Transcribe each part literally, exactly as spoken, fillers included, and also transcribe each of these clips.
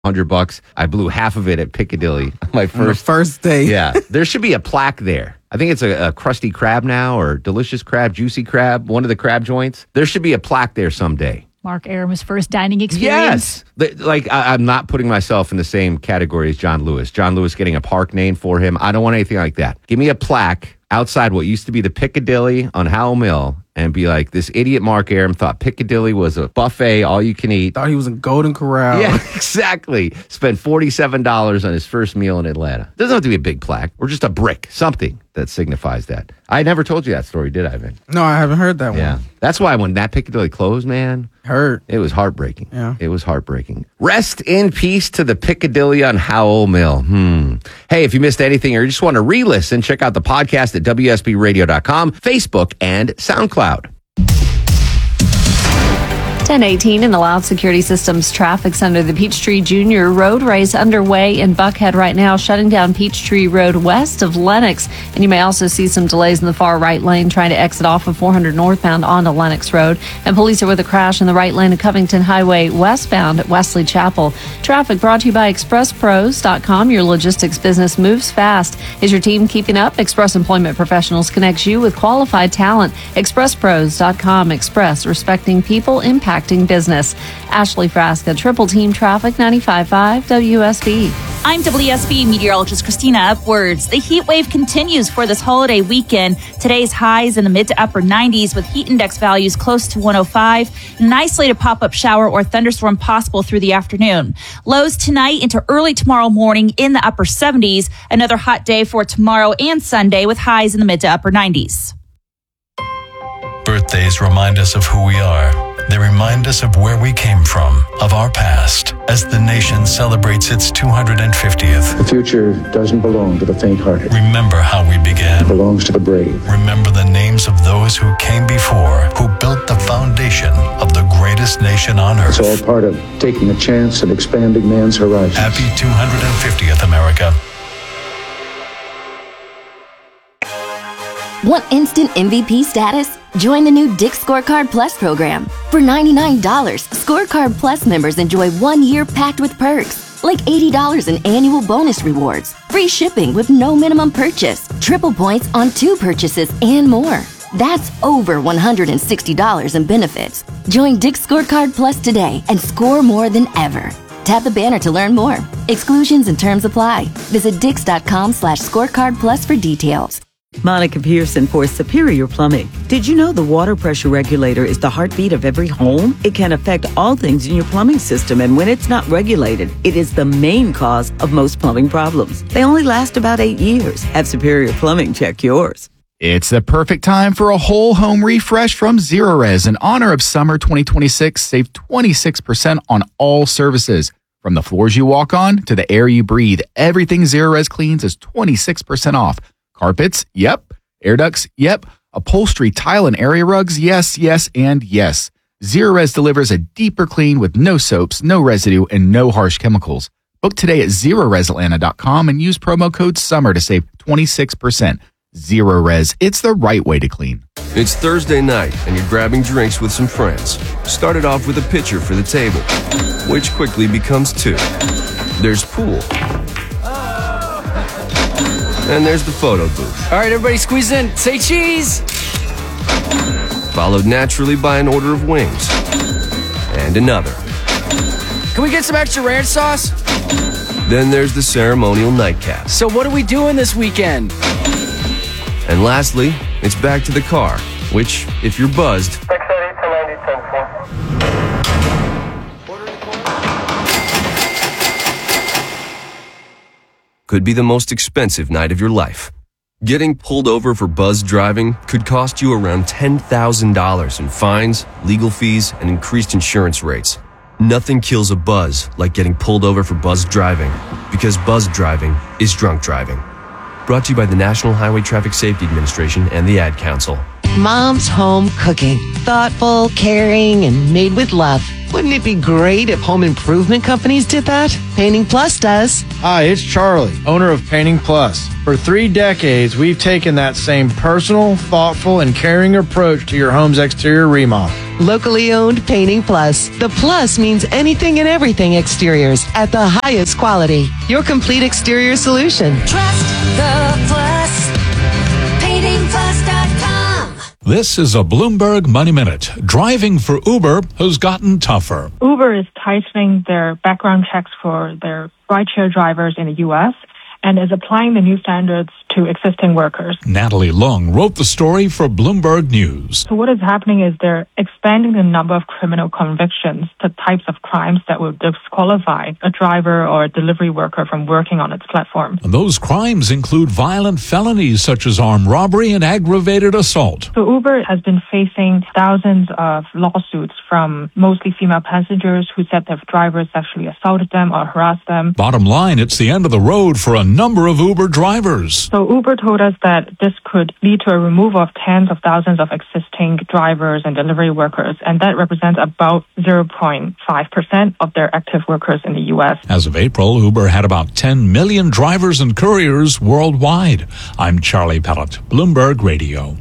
hundred bucks. I blew half of it at Piccadilly on my On the first first day. Yeah, there should be a plaque there. I think it's a, a Krusty Krab now, or Delicious Crab, Juicy Crab, one of the crab joints. There should be a plaque there someday. Mark Aram's first dining experience. Yes. The- Like, I, I'm not putting myself in the same category as John Lewis. John Lewis getting a park named for him. I don't want anything like that. Give me a plaque outside what used to be the Piccadilly on Howell Mill and be like, this idiot Mark Aram thought Piccadilly was a buffet, all you can eat. Thought he was in Golden Corral. Yeah, exactly. Spent forty-seven dollars on his first meal in Atlanta. Doesn't have to be a big plaque or just a brick, something that signifies that. I never told you that story, did I, Vin? No, I haven't heard that Yeah. one. That's why when that Piccadilly closed, man, Heard. it was heartbreaking. Yeah. It was heartbreaking. Rest in peace to the Piccadilly on Howell Mill. Hmm. Hey, if you missed anything or you just want to re-listen, check out the podcast at W S B radio dot com, Facebook, and SoundCloud. ten eighteen in the Loud Security Systems traffic's under the Peachtree Junior Road race underway in Buckhead right now, shutting down Peachtree Road west of Lenox. And you may also see some delays in the far right lane trying to exit off of four hundred northbound onto Lenox Road. And police are with a crash in the right lane of Covington Highway westbound at Wesley Chapel. Traffic brought to you by express pros dot com. Your logistics business moves fast. Is your team keeping up? Express Employment Professionals connects you with qualified talent. express pros dot com. Express, respecting people, impacting business. Ashley Frasca, Triple Team Traffic, ninety-five point five W S B. I'm W S B meteorologist Christina Upwards. The heat wave continues for this holiday weekend. Today's highs in the mid to upper nineties with heat index values close to one oh five. An isolated pop-up shower or thunderstorm possible through the afternoon. Lows tonight into early tomorrow morning in the upper seventies. Another hot day for tomorrow and Sunday with highs in the mid to upper nineties. Birthdays remind us of who we are. They remind us of where we came from, of our past, as the nation celebrates its two hundred fiftieth. The future doesn't belong to the faint-hearted. Remember how we began. It belongs to the brave. Remember the names of those who came before, who built the foundation of the greatest nation on earth. It's all part of taking a chance and expanding man's horizons. Happy two hundred fiftieth, America. Want instant M V P status? Join the new Dick's Scorecard Plus program. For ninety-nine dollars, Scorecard Plus members enjoy one year packed with perks, like eighty dollars in annual bonus rewards, free shipping with no minimum purchase, triple points on two purchases, and more. That's over one hundred sixty dollars in benefits. Join Dick's Scorecard Plus today and score more than ever. Tap the banner to learn more. Exclusions and terms apply. Visit dix.com slash scorecard plus for details. Monica Pearson for Superior Plumbing. Did you know the water pressure regulator is the heartbeat of every home? It can affect all things in your plumbing system, and when it's not regulated, it is the main cause of most plumbing problems. They only last about eight years. Have Superior Plumbing check yours. It's the perfect time for a whole home refresh from Zerorez. In honor of summer twenty twenty-six, save twenty-six percent on all services. From the floors you walk on to the air you breathe, everything Zerorez cleans is twenty-six percent off. Carpets? Yep. Air ducts? Yep. Upholstery, tile, and area rugs? Yes, yes, and yes. Zerorez delivers a deeper clean with no soaps, no residue, and no harsh chemicals. Book today at Zerorez Atlanta dot com and use promo code SUMMER to save twenty-six percent. Zerorez, it's the right way to clean. It's Thursday night and you're grabbing drinks with some friends. Started off with a pitcher for the table, which quickly becomes two. There's pool. And there's the photo booth. All right, everybody squeeze in. Say cheese. Followed naturally by an order of wings. And another. Can we get some extra ranch sauce? Then there's the ceremonial nightcap. So what are we doing this weekend? And lastly, it's back to the car, which, if you're buzzed, could be the most expensive night of your life. Getting pulled over for buzz driving could cost you around ten thousand dollars in fines, legal fees, and increased insurance rates. Nothing kills a buzz like getting pulled over for buzz driving, because buzz driving is drunk driving. Brought to you by the National Highway Traffic Safety Administration and the Ad Council. Mom's home cooking. Thoughtful, caring, and made with love. Wouldn't it be great if home improvement companies did that? Painting Plus does. Hi, it's Charlie, owner of Painting Plus. For three decades, we've taken that same personal, thoughtful, and caring approach to your home's exterior remodel. Locally owned Painting Plus. The plus means anything and everything exteriors at the highest quality. Your complete exterior solution. Trust the Plus. painting plus dot com. This is a Bloomberg Money Minute. Driving for Uber has gotten tougher. Uber is tightening their background checks for their rideshare drivers in the U S and is applying the new standards to existing workers. Natalie Lung wrote the story for Bloomberg News. So what is happening is they're expanding the number of criminal convictions, the types of crimes that will disqualify a driver or a delivery worker from working on its platform. And those crimes include violent felonies such as armed robbery and aggravated assault. So Uber has been facing thousands of lawsuits from mostly female passengers who said their drivers sexually assaulted them or harassed them. Bottom line, it's the end of the road for a number of Uber drivers. So Uber told us that this could lead to a removal of tens of thousands of existing drivers and delivery workers, and that represents about zero point five percent of their active workers in the U S. As of April, Uber had about ten million drivers and couriers worldwide. I'm Charlie Pellet, Bloomberg Radio.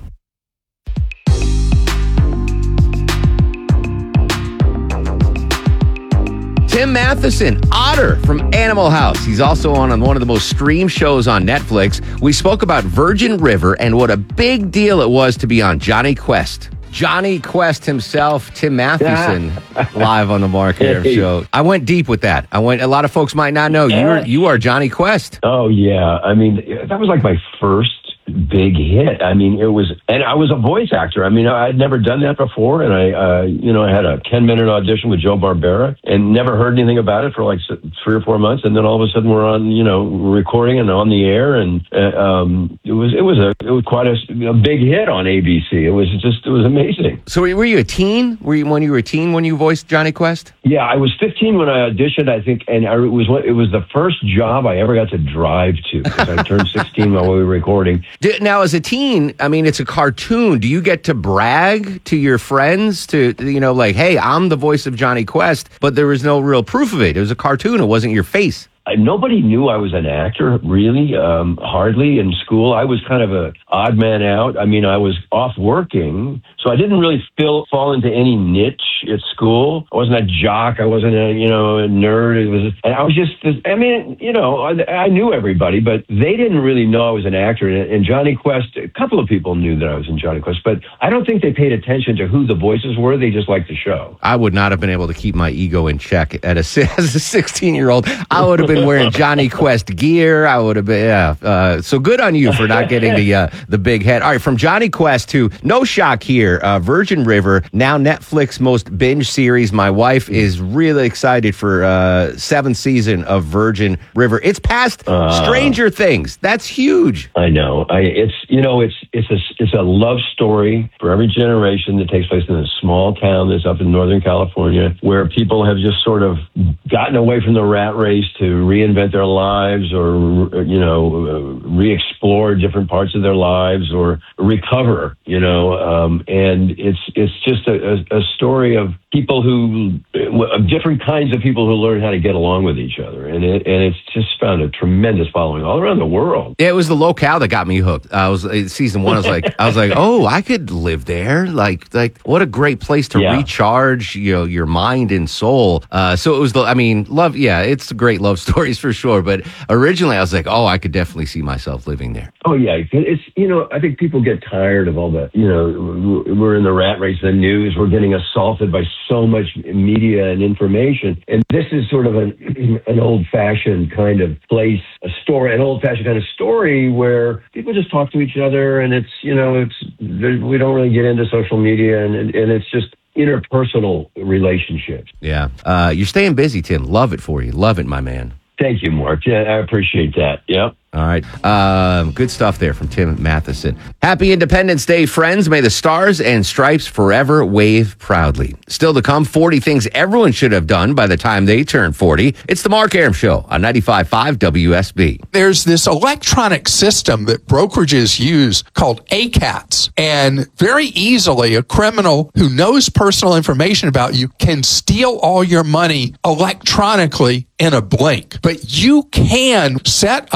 Tim Matheson, Otter from Animal House. He's also on, on one of the most streamed shows on Netflix. We spoke about Virgin River and what a big deal it was to be on Johnny Quest. Johnny Quest himself, Tim Matheson, live on the Mark Arum Hey. Show. I went deep with that. I went. A lot of folks might not know you are you are Johnny Quest. Oh yeah, I mean that was like my first big hit. I mean, it was, and I was a voice actor. I mean, I'd never done that before, and I, uh, you know, I had a ten minute audition with Joe Barbera, and never heard anything about it for like three or four months, and then all of a sudden we're on, you know, recording and on the air, and uh, um, it was it was a it was quite a, a big hit on A B C. It was just it was amazing. So were you a teen? Were you when you were a teen when you voiced Johnny Quest? Yeah, I was fifteen when I auditioned, I think, and I, it was it was the first job I ever got to drive to because I turned sixteen while we were recording. Now, as a teen, I mean, it's a cartoon. Do you get to brag to your friends to, you know, like, hey, I'm the voice of Johnny Quest, but there was no real proof of it. It was a cartoon. It wasn't your face. Uh, Nobody knew I was an actor, really, um, hardly in school. I was kind of a odd man out. I mean, I was off working, so I didn't really feel, fall into any niche at school. I wasn't a jock. I wasn't a, you know, a nerd. It was, and I was just, I mean, you know, I, I knew everybody, but they didn't really know I was an actor. And, and Johnny Quest, a couple of people knew that I was in Johnny Quest, but I don't think they paid attention to who the voices were. They just liked the show. I would not have been able to keep my ego in check at a, as a sixteen-year-old. I would have been wearing Johnny Quest gear. I would have been, yeah. Uh, so good on you for not getting the uh, the big head. All right, from Johnny Quest to no shock here, uh, Virgin River, now Netflix most binge series. My wife is really excited for uh, seventh season of Virgin River. It's past Uh, Stranger Things. That's huge. I know. I, it's you know, it's it's a it's a love story for every generation that takes place in a small town that's up in Northern California, where people have just sort of gotten away from the rat race to reinvent their lives, or you know, uh, re-explore different parts of their lives, or recover. You know, um, and it's it's just a, a, a story of people who, of different kinds of people who learn how to get along with each other, and it, and it's just found a tremendous following all around the world. Yeah, it was the locale that got me hooked. I was uh, season one. I was like, I was like, oh, I could live there. Like, like what a great place to Yeah. recharge, you know, your mind and soul. Uh, so it was the. I mean, love. Yeah, it's great love stories for sure. But originally, I was like, oh, I could definitely see myself living there. Oh yeah, it's you know, I think people get tired of all the, you know, we're in the rat race, the news, we're getting assaulted by so much media and information, and this is sort of an an old fashioned kind of place, a story, an old fashioned kind of story where people just talk to each other, and it's you know, it's we don't really get into social media, and and it's just interpersonal relationships. Yeah, uh, you're staying busy, Tim. Love it for you. Love it, my man. Thank you, Mark. Yeah, I appreciate that. Yep. All right. Um, good stuff there from Tim Matheson. Happy Independence Day, friends. May the stars and stripes forever wave proudly. Still to come, forty things everyone should have done by the time they turn forty. It's the Mark Arum Show on ninety-five point five W S B. There's this electronic system that brokerages use called A CATS. And very easily, a criminal who knows personal information about you can steal all your money electronically in a blink. But you can set up a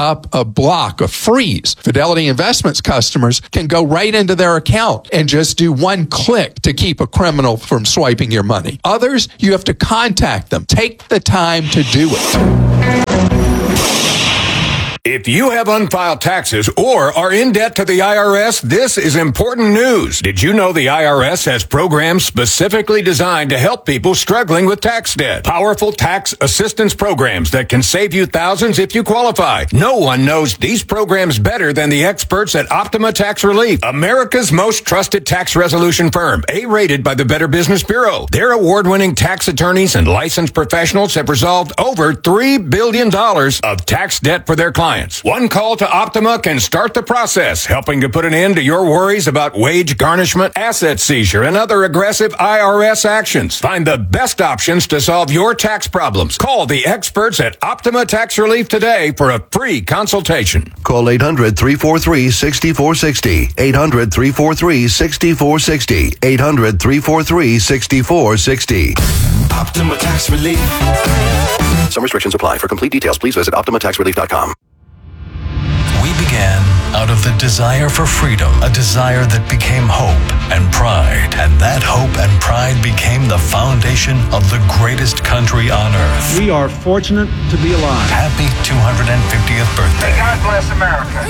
block, a freeze. Fidelity Investments customers can go right into their account and just do one click to keep a criminal from swiping your money. Others, you have to contact them. Take the time to do it. If you have unfiled taxes or are in debt to the I R S, this is important news. Did you know the I R S has programs specifically designed to help people struggling with tax debt? Powerful tax assistance programs that can save you thousands if you qualify. No one knows these programs better than the experts at Optima Tax Relief, America's most trusted tax resolution firm, A-rated by the Better Business Bureau. Their award-winning tax attorneys and licensed professionals have resolved over three billion dollars of tax debt for their clients. One call to Optima can start the process, helping to put an end to your worries about wage garnishment, asset seizure, and other aggressive I R S actions. Find the best options to solve your tax problems. Call the experts at Optima Tax Relief today for a free consultation. Call eight hundred, three four three, six four six zero. eight hundred, three four three, six four six zero. eight hundred, three four three, six four six zero. Optima Tax Relief. Some restrictions apply. For complete details, please visit optima tax relief dot com. We began out of the desire for freedom, a desire that became hope and pride. And that hope and pride became the foundation of the greatest country on earth. We are fortunate to be alive. Happy two hundred fiftieth birthday. God bless America.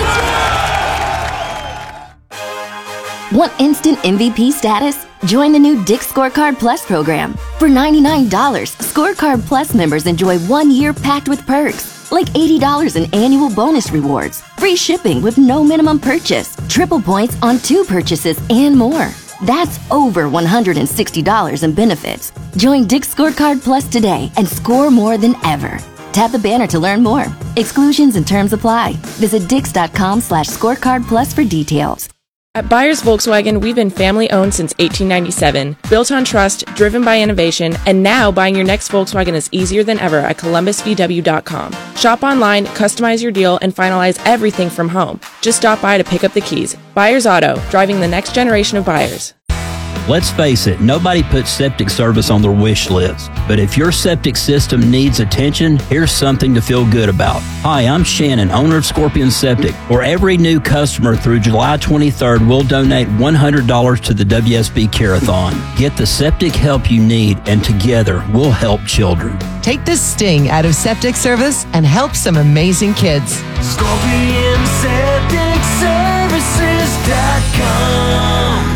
Want instant M V P status? Join the new Dick's Scorecard Plus program. For ninety-nine dollars, Scorecard Plus members enjoy one year packed with perks, like eighty dollars in annual bonus rewards, free shipping with no minimum purchase, triple points on two purchases, and more. That's over one hundred sixty dollars in benefits. Join Dick's Scorecard Plus today and score more than ever. Tap the banner to learn more. Exclusions and terms apply. Visit dix.com slash scorecard plus for details. At Byers Volkswagen, we've been family-owned since eighteen ninety-seven, built on trust, driven by innovation, and now buying your next Volkswagen is easier than ever at columbus v w dot com. Shop online, customize your deal, and finalize everything from home. Just stop by to pick up the keys. Byers Auto, driving the next generation of buyers. Let's face it, nobody puts septic service on their wish list. But if your septic system needs attention, here's something to feel good about. Hi, I'm Shannon, owner of Scorpion Septic. For every new customer through July twenty-third, we'll donate one hundred dollars to the W S B Care-a-thon. Get the septic help you need, and together we'll help children. Take the sting out of septic service and help some amazing kids. Scorpion Septic Services dot com.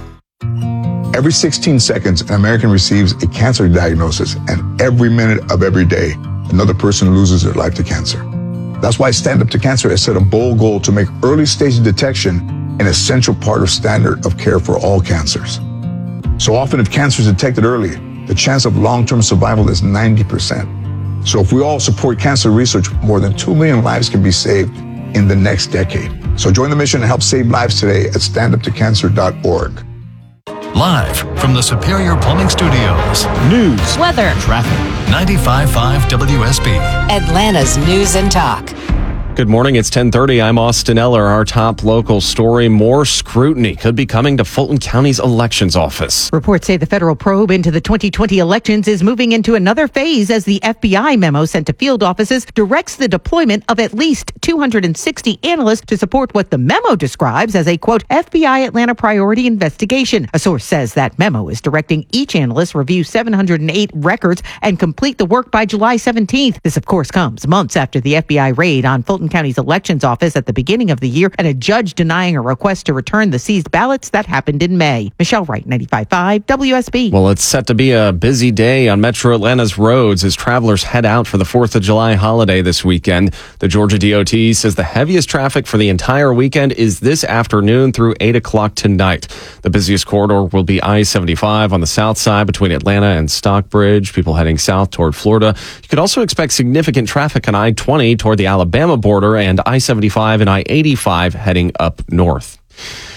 Every sixteen seconds, an American receives a cancer diagnosis, and every minute of every day, another person loses their life to cancer. That's why Stand Up to Cancer has set a bold goal to make early stage detection an essential part of standard of care for all cancers. So often, if cancer is detected early, the chance of long-term survival is ninety percent. So if we all support cancer research, more than two million lives can be saved in the next decade. So join the mission and help save lives today at stand up to cancer dot org. Live from the Superior Plumbing Studios. News, weather, traffic. ninety-five point five W S B. Atlanta's News and Talk. Good morning. It's ten thirty. I'm Austin Eller. Our top local story: more scrutiny could be coming to Fulton County's elections office. Reports say the federal probe into the twenty twenty elections is moving into another phase as the F B I memo sent to field offices directs the deployment of at least two hundred sixty analysts to support what the memo describes as a, quote, F B I Atlanta priority investigation. A source says that memo is directing each analyst review seven hundred eight records and complete the work by July seventeenth. This, of course, comes months after the F B I raid on Fulton County's elections office at the beginning of the year and a judge denying a request to return the seized ballots that happened in May. Michelle Wright, ninety-five point five W S B. Well, it's set to be a busy day on Metro Atlanta's roads as travelers head out for the fourth of July holiday this weekend. The Georgia D O T says the heaviest traffic for the entire weekend is this afternoon through eight o'clock tonight. The busiest corridor will be I seventy-five on the south side between Atlanta and Stockbridge. People heading south toward Florida. You could also expect significant traffic on I twenty toward the Alabama border and I seventy-five and I eighty-five heading up north.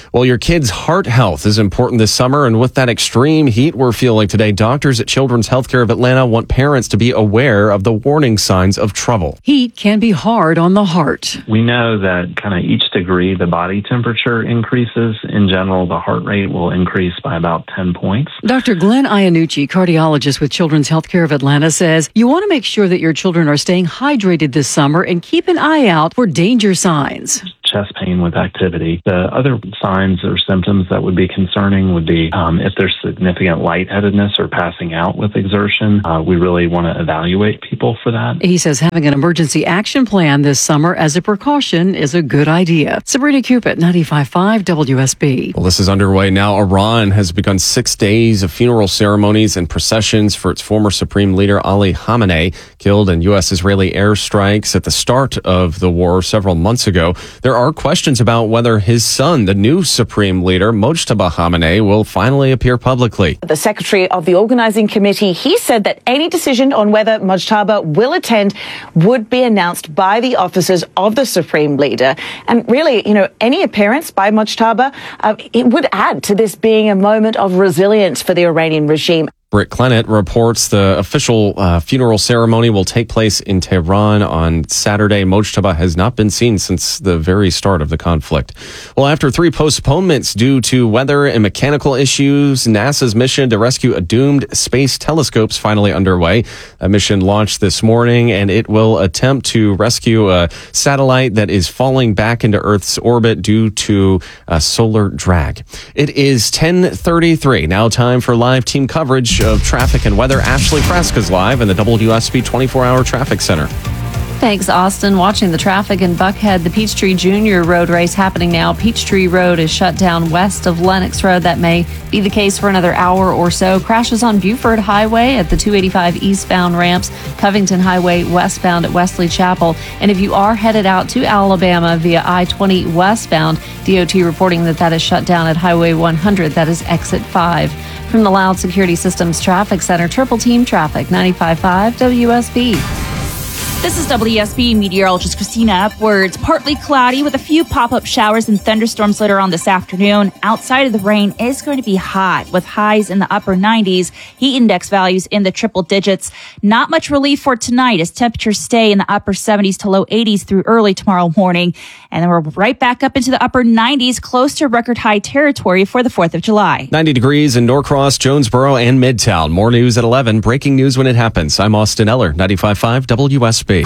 Well, your kid's heart health is important this summer, and with that extreme heat we're feeling today, doctors at Children's Healthcare of Atlanta want parents to be aware of the warning signs of trouble. Heat can be hard on the heart. We know that kind of each degree the body temperature increases. In general, the heart rate will increase by about ten points. Doctor Glenn Iannucci, cardiologist with Children's Healthcare of Atlanta, says you want to make sure that your children are staying hydrated this summer and keep an eye out for danger signs. Chest pain with activity. The other signs or symptoms that would be concerning would be um, if there's significant lightheadedness or passing out with exertion. Uh, we really want to evaluate people for that. He says having an emergency action plan this summer as a precaution is a good idea. Sabrina Cupid, ninety-five point five W S B. Well, this is underway now. Iran has begun six days of funeral ceremonies and processions for its former supreme leader, Ali Khamenei, killed in U S-Israeli airstrikes at the start of the war several months ago. There are questions about whether his son, the new supreme leader, Mojtaba Khamenei, will finally appear publicly. The secretary of the organizing committee, he said that any decision on whether Mojtaba will attend would be announced by the officers of the supreme leader. And really, you know, any appearance by Mojtaba, uh, it would add to this being a moment of resilience for the Iranian regime. Britt Clennett reports the official uh, funeral ceremony will take place in Tehran on Saturday. Mojtaba has not been seen since the very start of the conflict. Well, after three postponements due to weather and mechanical issues, NASA's mission to rescue a doomed space telescope is finally underway. A mission launched this morning, and it will attempt to rescue a satellite that is falling back into Earth's orbit due to a solar drag. It is ten thirty-three. Now time for live team coverage of traffic and weather. Ashley Fresca's live in the W S B twenty-four hour traffic center. Thanks, Austin. Watching the traffic in Buckhead, the Peachtree Junior Road race happening now. Peachtree Road is shut down west of Lennox Road. That may be the case for another hour or so. Crashes on Buford Highway at the two eighty-five eastbound ramps, Covington Highway westbound at Wesley Chapel. And if you are headed out to Alabama via I twenty westbound, D O T reporting that that is shut down at Highway one hundred. That is exit five. From the Loud Security Systems Traffic Center, Triple Team Traffic, ninety-five point five W S B. This is W S B meteorologist Christina Upwards. Partly cloudy with a few pop-up showers and thunderstorms later on this afternoon. Outside of the rain is going to be hot with highs in the upper nineties, heat index values in the triple digits. Not much relief for tonight as temperatures stay in the upper seventies to low eighties through early tomorrow morning. And then we're right back up into the upper nineties, close to record high territory for the fourth of July. ninety degrees in Norcross, Jonesboro, and Midtown. More news at eleven. Breaking news when it happens. I'm Austin Eller, ninety-five point five W S B.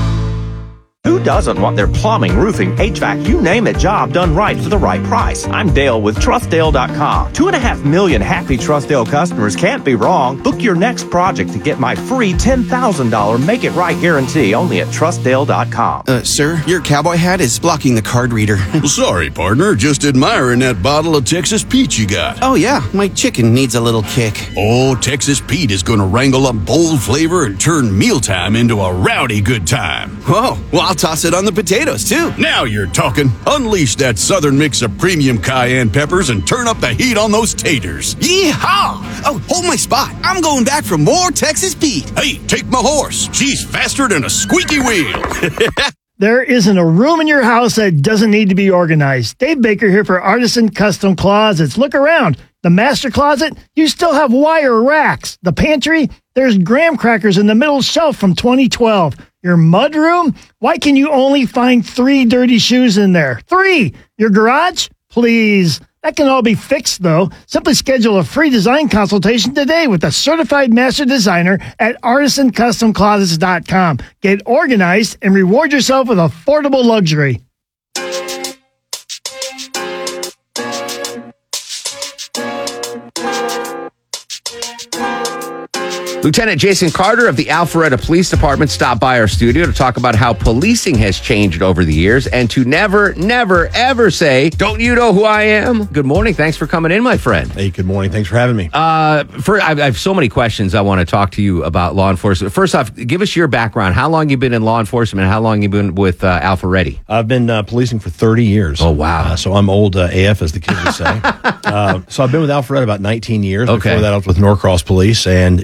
Who doesn't want their plumbing, roofing, H V A C, you name it, job done right for the right price? I'm Dale with Trust Dale dot com. Two and a half million happy Trust Dale customers can't be wrong. Book your next project to get my free ten thousand dollars Make It Right guarantee only at Trust Dale dot com. Uh, sir, your cowboy hat is blocking the card reader. Well, sorry, partner. Just admiring that bottle of Texas Pete you got. Oh, yeah. My chicken needs a little kick. Oh, Texas Pete is going to wrangle up bold flavor and turn mealtime into a rowdy good time. Oh, well, I'll toss it on the potatoes, too. Now you're talking. Unleash that southern mix of premium cayenne peppers and turn up the heat on those taters. Yeehaw! Oh, hold my spot. I'm going back for more Texas Pete. Hey, take my horse. She's faster than a squeaky wheel. There isn't a room in your house that doesn't need to be organized. Dave Baker here for Artisan Custom Closets. Look around. The master closet, you still have wire racks. The pantry, there's graham crackers in the middle shelf from twenty twelve. Your mudroom, why can you only find three dirty shoes in there? Three! Your garage? Please. That can all be fixed, though. Simply schedule a free design consultation today with a certified master designer at artisan custom closets dot com. Get organized and reward yourself with affordable luxury. Lieutenant Jason Carter of the Alpharetta Police Department stopped by our studio to talk about how policing has changed over the years and to never, never, ever say, don't you know who I am? Good morning. Thanks for coming in, my friend. Hey, good morning. Thanks for having me. Uh, for, I, I have so many questions I want to talk to you about law enforcement. First off, give us your background. How long you been in law enforcement and how long you been with uh, Alpharetta? I've been uh, policing for thirty years. Oh, wow. Uh, so I'm old uh, A F, as the kids would say. uh, so I've been with Alpharetta about nineteen years. Okay. Before that, I was with Norcross Police, and in the very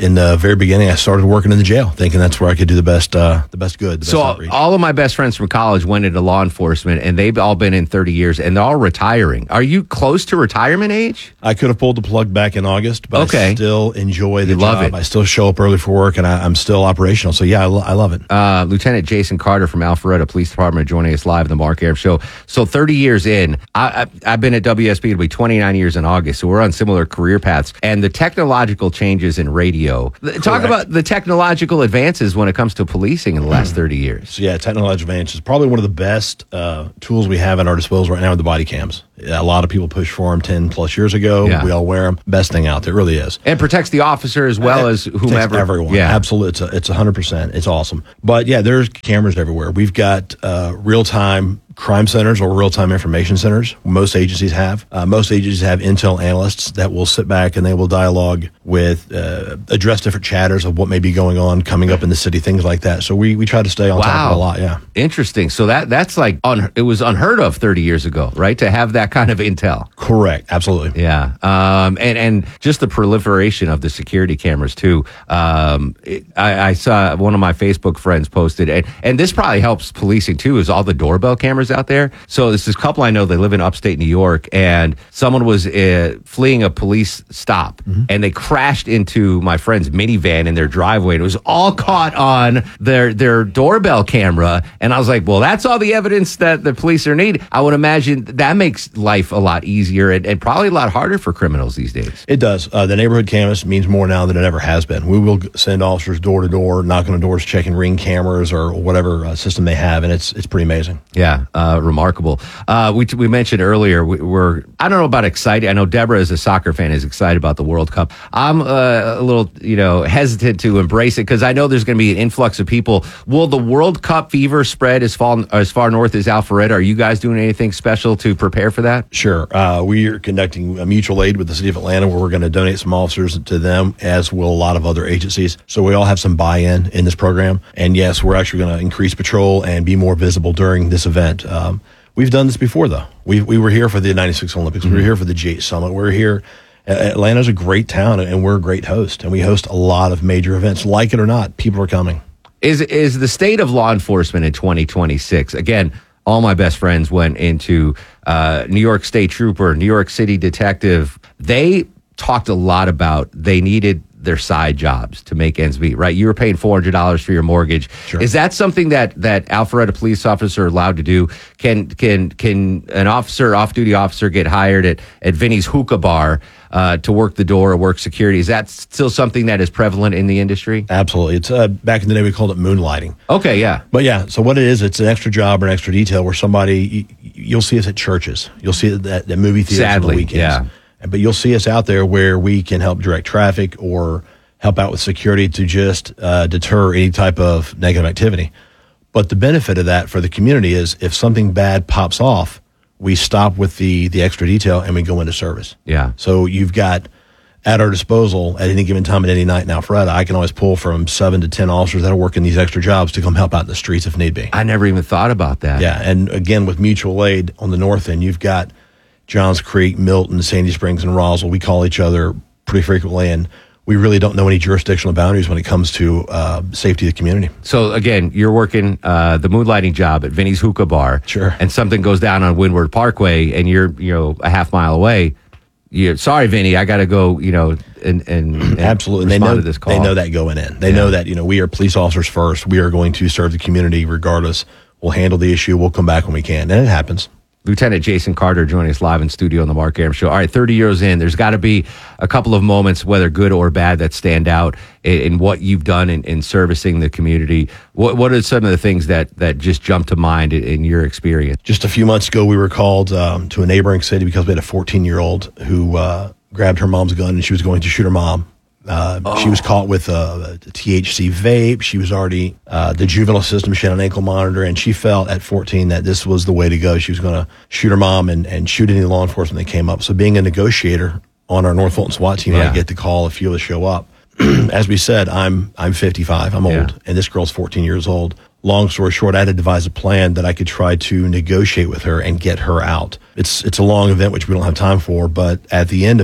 very beginning, I started working in the jail, thinking that's where I could do the best, uh, the best good. The So best all, outreach. all of my best friends from college went into law enforcement, and they've all been in thirty years, and they're all retiring. Are you close to retirement age? I could have pulled the plug back in August, but Okay. I still enjoy the You love job. it. I still show up early for work, and I, I'm still operational. So yeah, I, lo- I love it. Uh, Lieutenant Jason Carter from Alpharetta Police Department joining us live in the Mark Aram Show. So thirty years in, I, I, I've been at W S B. It'll be twenty-nine years in August. So we're on similar career paths. And the technological changes in radio. Talk Correct. about the technological advances when it comes to policing in the last thirty years. So yeah, technological advantage is probably one of the best uh, tools we have at our disposal right now with the body cams. A lot of people pushed for them ten plus years ago. Yeah. We all wear them. Best thing out there, it really is. And protects the officer as well as Protects whomever. everyone. Yeah. Absolutely. It's a, it's one hundred percent. It's awesome. But yeah, there's cameras everywhere. We've got uh, real-time crime centers or real-time information centers. Most agencies have. Uh, most agencies have intel analysts that will sit back and they will dialogue with, uh, address different chatters of what may be going on coming up in the city, things like that. So we, we try to stay on top of it a lot, yeah. Interesting. So that that's like, un, it was unheard of thirty years ago, right? To have that kind of intel. Correct. Absolutely. Yeah. Um, and, and just the proliferation of the security cameras, too. Um, it, I, I saw one of my Facebook friends posted, and, and this probably helps policing, too, is all the doorbell cameras out there. So this is a couple I know, they live in upstate New York, and someone was uh, fleeing a police stop, Mm-hmm. and they crashed into my friend's minivan in their driveway. And it was all caught on their, their doorbell camera. And I was like, well, that's all the evidence that the police are need. I would imagine that makes life a lot easier and, and probably a lot harder for criminals these days. It does. Uh, the neighborhood canvas means more now than it ever has been. We will send officers door to door, knocking on doors, checking Ring cameras or whatever uh, system they have, and it's it's pretty amazing. Yeah, uh, remarkable. Uh, we we mentioned earlier we, we're I don't know about excited. I know Deborah, as a soccer fan, is excited about the World Cup. I'm uh, a little you know hesitant to embrace it because I know there's going to be an influx of people. Will the World Cup fever spread as far as far north as Alpharetta? Are you guys doing anything special to prepare for that? Sure. Uh, we are conducting a mutual aid with the city of Atlanta where we're going to donate some officers to them, as will a lot of other agencies. So we all have some buy-in in this program. And yes, we're actually going to increase patrol and be more visible during this event. Um, we've done this before, though. We we were here for the ninety-six Olympics. Mm-hmm. We were here for the G eight Summit. We're here. Atlanta's a great town, and we're a great host. And we host a lot of major events. Like it or not, people are coming. Is is the state of law enforcement in twenty twenty-six, again, all my best friends went into uh, New York State Trooper, New York City Detective. They talked a lot about they needed their side jobs to make ends meet, right? You were paying four hundred dollars for your mortgage. Sure. Is that something that that Alpharetta police officer are allowed to do? Can can can an officer, off-duty officer, get hired at, at Vinny's Hookah Bar uh, to work the door or work security? Is that still something that is prevalent in the industry? Absolutely. It's uh, back in the day we called it moonlighting. Okay, yeah. But yeah, so what it is, it's an extra job or an extra detail where somebody, you, you'll see us at churches. You'll see it at the movie theaters on Sadly, the weekends. yeah. But you'll see us out there where we can help direct traffic or help out with security to just uh, deter any type of negative activity. But the benefit of that for the community is if something bad pops off, we stop with the the extra detail and we go into service. Yeah. So you've got at our disposal at any given time at any night in Alpharetta, I can always pull from seven to ten officers that are working these extra jobs to come help out in the streets if need be. I never even thought about that. Yeah, and again, with mutual aid on the north end, you've got Johns Creek, Milton, Sandy Springs, and Roswell. We call each other pretty frequently, and we really don't know any jurisdictional boundaries when it comes to uh, safety of the community. So again, you're working uh, the moonlighting job at Vinny's Hookah Bar, sure, and something goes down on Windward Parkway, and you're you know a half mile away. You're sorry, Vinny, I got to go. You know, and and, and absolutely, and they respond know to this call. They know that going in. They Yeah. know that you know we are police officers first. We are going to serve the community regardless. We'll handle the issue. We'll come back when we can, and it happens. Lieutenant Jason Carter joining us live in studio on the Mark Aram Show. All right, thirty years in, there's got to be a couple of moments, whether good or bad, that stand out in, in what you've done in, in servicing the community. What what are some of the things that, that just jump to mind in, in your experience? Just a few months ago, we were called um, to a neighboring city because we had a fourteen-year-old who uh, grabbed her mom's gun and she was going to shoot her mom. Uh, Oh. She was caught with a, a T H C vape. She was already, uh, the juvenile system, she had an ankle monitor, and she felt at fourteen that this was the way to go. She was going to shoot her mom and, and shoot any law enforcement that came up. So being a negotiator on our North Fulton SWAT team, Yeah. I get the call, a few of us show up. As we said, I'm I'm fifty-five, I'm old, Yeah. and this girl's fourteen years old. Long story short, I had to devise a plan that I could try to negotiate with her and get her out. It's it's a long event, which we don't have time for, but at the end of it,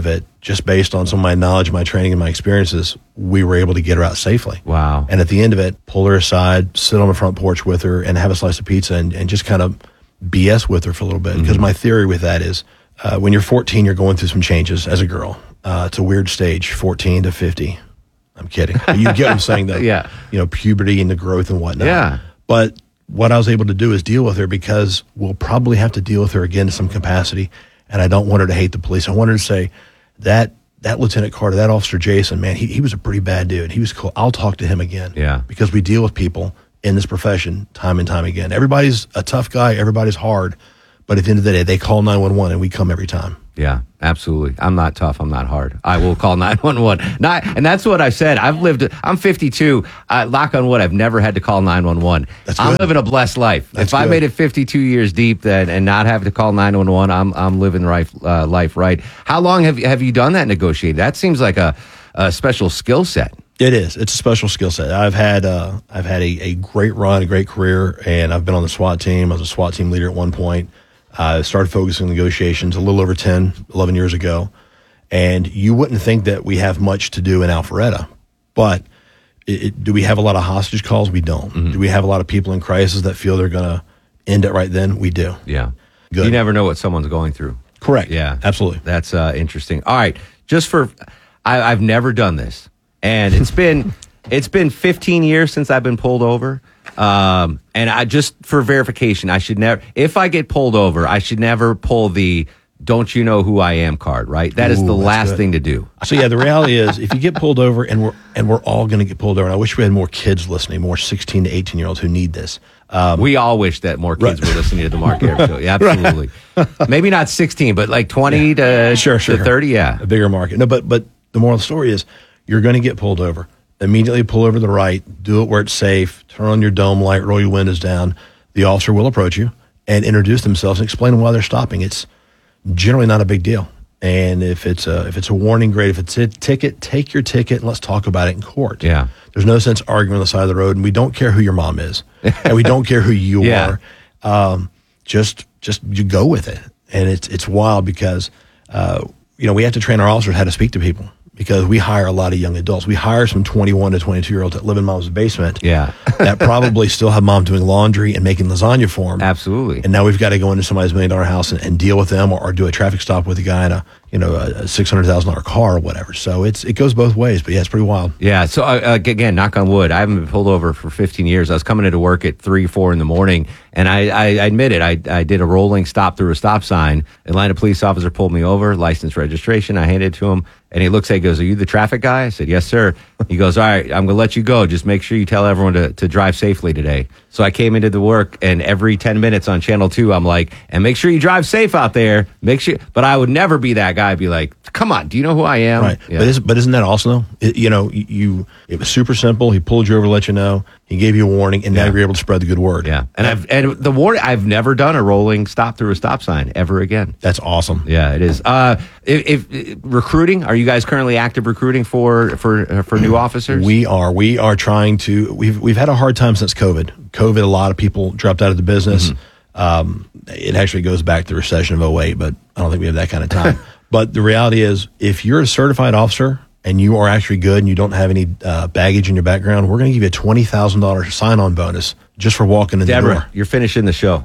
just based on some of my knowledge, my training, and my experiences, we were able to get her out safely. Wow. And at the end of it, pull her aside, sit on the front porch with her, and have a slice of pizza and, and just kind of B S with her for a little bit. Because Mm-hmm. my theory with that is uh, when you're fourteen, you're going through some changes as a girl. Uh, it's a weird stage, fourteen to fifty. I'm kidding. But you get what I'm saying, though. Yeah. You know, puberty and the growth and whatnot. Yeah. But what I was able to do is deal with her because we'll probably have to deal with her again to some capacity. And I don't want her to hate the police. I want her to say, that that Lieutenant Carter, that Officer Jason, man, he, he was a pretty bad dude. He was cool. I'll talk to him again. Yeah. Because we deal with people in this profession time and time again. Everybody's a tough guy. Everybody's hard. But at the end of the day, they call nine one one and we come every time. Yeah, absolutely. I'm not tough. I'm not hard. I will call nine one one. Not, and that's what I've said. I've lived, I'm fifty-two. Uh, knock on wood, I've never had to call nine one one. That's I'm good. living a blessed life. That's if I good. made it fifty-two years deep then, and not have to call nine one one, I'm I'm living life, uh, life right. How long have you, have you done that negotiating? That seems like a, a special skill set. It is. It's a special skill set. I've had uh, I've had a, a great run, a great career, and I've been on the SWAT team. I was a SWAT team leader at one point. I uh, started focusing on negotiations a little over ten, eleven years ago. And you wouldn't think that we have much to do in Alpharetta. But it, it, do we have a lot of hostage calls? We don't. Mm-hmm. Do we have a lot of people in crisis that feel they're going to end it right then? We do. Yeah. Good. You never know what someone's going through. Correct. Yeah. Absolutely. That's uh, interesting. All right. Just for, I, I've never done this. And it's been, it's been fifteen years since I've been pulled over. Um, and I just, for verification, I should never, if I get pulled over, I should never pull the don't you know who I am card, right? That is Ooh, the that's last good. thing to do. So yeah, the reality is if you get pulled over, and we're and we're all going to get pulled over, and I wish we had more kids listening, more sixteen to eighteen year olds who need this. Um, We all wish that more kids Right. were listening to the Mark Air Show. Yeah, absolutely. Maybe not sixteen, but like twenty to, sure, sure. to thirty, yeah. A bigger market. No, but but the moral of the story is you're going to get pulled over. Immediately pull over to the right, do it where it's safe, turn on your dome light, roll your windows down. The officer will approach you and introduce themselves and explain why they're stopping. It's generally not a big deal. And if it's a if it's a warning, great. If it's a ticket, take your ticket and let's talk about it in court. Yeah. There's no sense arguing on the side of the road, and we don't care who your mom is, and we don't care who you Yeah. are. Um, just just you go with it, and it's it's wild because uh, you know we have to train our officers how to speak to people because we hire a lot of young adults. We hire some twenty-one to twenty-two year olds that live in mom's basement. Yeah. that probably still have mom doing laundry and making lasagna for them. Absolutely. And now we've got to go into somebody's million dollar house and, and deal with them, or, or do a traffic stop with a guy in a you know a six hundred thousand dollar car or whatever. So it's it goes both ways. But yeah, it's pretty wild. Yeah. So uh, uh, again, knock on wood, I haven't been pulled over for fifteen years. I was coming into work at three, four in the morning, and I, I, I admit it. I, I did a rolling stop through a stop sign. Atlanta police officer pulled me over, license, registration. I handed it to him, and he looks at it, he goes, "Are you the traffic guy?" I said, "Yes, sir." He goes, "All right, I'm going to let you go. Just make sure you tell everyone to, to drive safely today." So I came into the work, and every ten minutes on Channel two, I'm like, "And make sure you drive safe out there. Make sure." But I would never be that guy. I'd be like, "Come on, do you know who I am?" Right. Yeah. But, is, but isn't that awesome, though? It, you know, you, you it was super simple. He pulled you over to let you know. He gave you a warning, and now Yeah. you're able to spread the good word. Yeah, and I've and the warning. I've never done a rolling stop through a stop sign ever again. That's awesome. Yeah, it is. Uh, if, if recruiting, are you guys currently active recruiting for for uh, for new officers? We are. We are trying to. We've we've had a hard time since COVID. COVID, a lot of people dropped out of the business. Mm-hmm. Um, it actually goes back to the recession of oh eight, but I don't think we have that kind of time. But the reality is, if you're a certified officer and you are actually good and you don't have any uh, baggage in your background, we're going to give you a twenty thousand dollars sign-on bonus just for walking in the door. Deborah, you're finishing the show.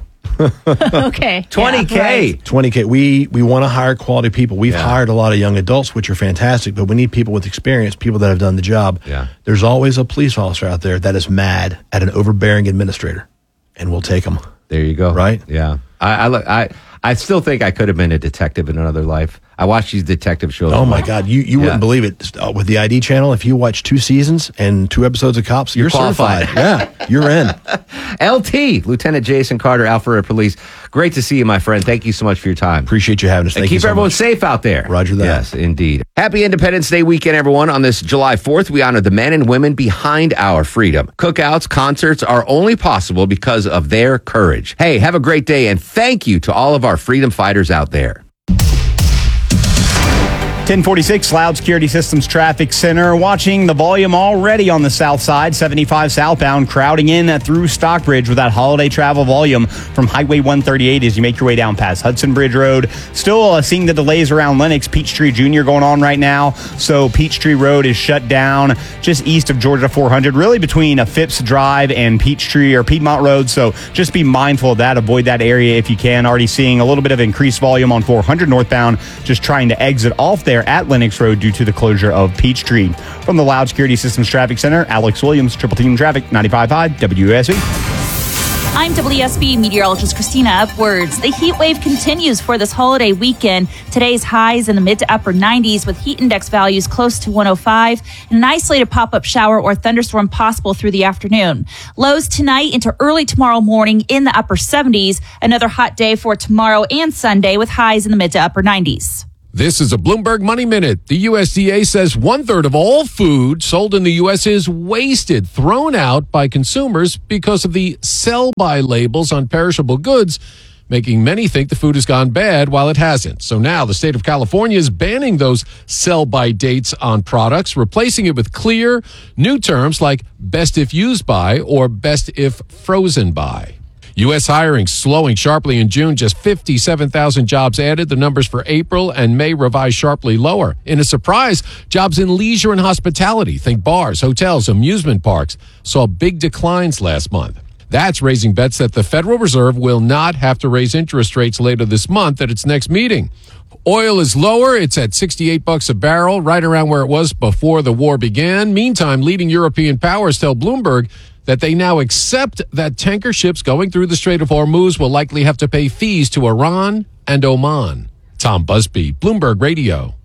Okay. twenty K. Yeah, right. twenty K. We we want to hire quality people. We've Yeah. hired a lot of young adults, which are fantastic, but we need people with experience, people that have done the job. Yeah. There's always a police officer out there that is mad at an overbearing administrator, and we'll take them. There you go. Right? Yeah. I I look- I, I still think I could have been a detective in another life. I watch these detective shows. Oh my God, you you Yeah. wouldn't believe it. Uh, with the I D channel, if you watch two seasons and two episodes of Cops, you're, You're qualified. certified. Yeah, you're in. L T, Lieutenant Jason Carter, Alpharetta Police. Great to see you, my friend. Thank you so much for your time. Appreciate you having us. And Thank you keep so everyone much. safe out there. Roger that. Yes, indeed. Happy Independence Day weekend, everyone. On this July fourth, we honor the men and women behind our freedom. Cookouts, concerts are only possible because of their courage. Hey, have a great day, and thank you to all of our freedom fighters out there. ten forty-six, Loud Security Systems Traffic Center. Watching the volume already on the south side, seventy-five southbound, crowding in through Stockbridge with that holiday travel volume from Highway one thirty-eight as you make your way down past Hudson Bridge Road. Still uh, seeing the delays around Lenox, Peachtree Junior going on right now. So Peachtree Road is shut down just east of Georgia four hundred, really between a Phipps Drive and Peachtree or Piedmont Road. So just be mindful of that. Avoid that area if you can. Already seeing a little bit of increased volume on four hundred northbound, just trying to exit off there at Lenox Road due to the closure of Peachtree. From the Loud Security Systems Traffic Center, Alex Williams, Triple Team Traffic, ninety-five point five W S B. I'm W S B meteorologist Christina Upwards. The heat wave continues for this holiday weekend. Today's highs in the mid to upper nineties with heat index values close to one oh five and an isolated pop-up shower or thunderstorm possible through the afternoon. Lows tonight into early tomorrow morning in the upper seventies. Another hot day for tomorrow and Sunday with highs in the mid to upper nineties. This is a Bloomberg Money Minute. The U S D A says one-third of all food sold in the U S is wasted, thrown out by consumers because of the sell-by labels on perishable goods, making many think the food has gone bad while it hasn't. So now the state of California is banning those sell-by dates on products, replacing it with clear, new terms like best if used by or best if frozen by. U S hiring slowing sharply in June, just fifty-seven thousand jobs added. The numbers for April and May revised sharply lower. In a surprise, jobs in leisure and hospitality, think bars, hotels, amusement parks, saw big declines last month. That's raising bets that the Federal Reserve will not have to raise interest rates later this month at its next meeting. Oil is lower. It's at sixty-eight bucks a barrel, right around where it was before the war began. Meantime, leading European powers tell Bloomberg that they now accept that tanker ships going through the Strait of Hormuz will likely have to pay fees to Iran and Oman. Tom Busby, Bloomberg Radio.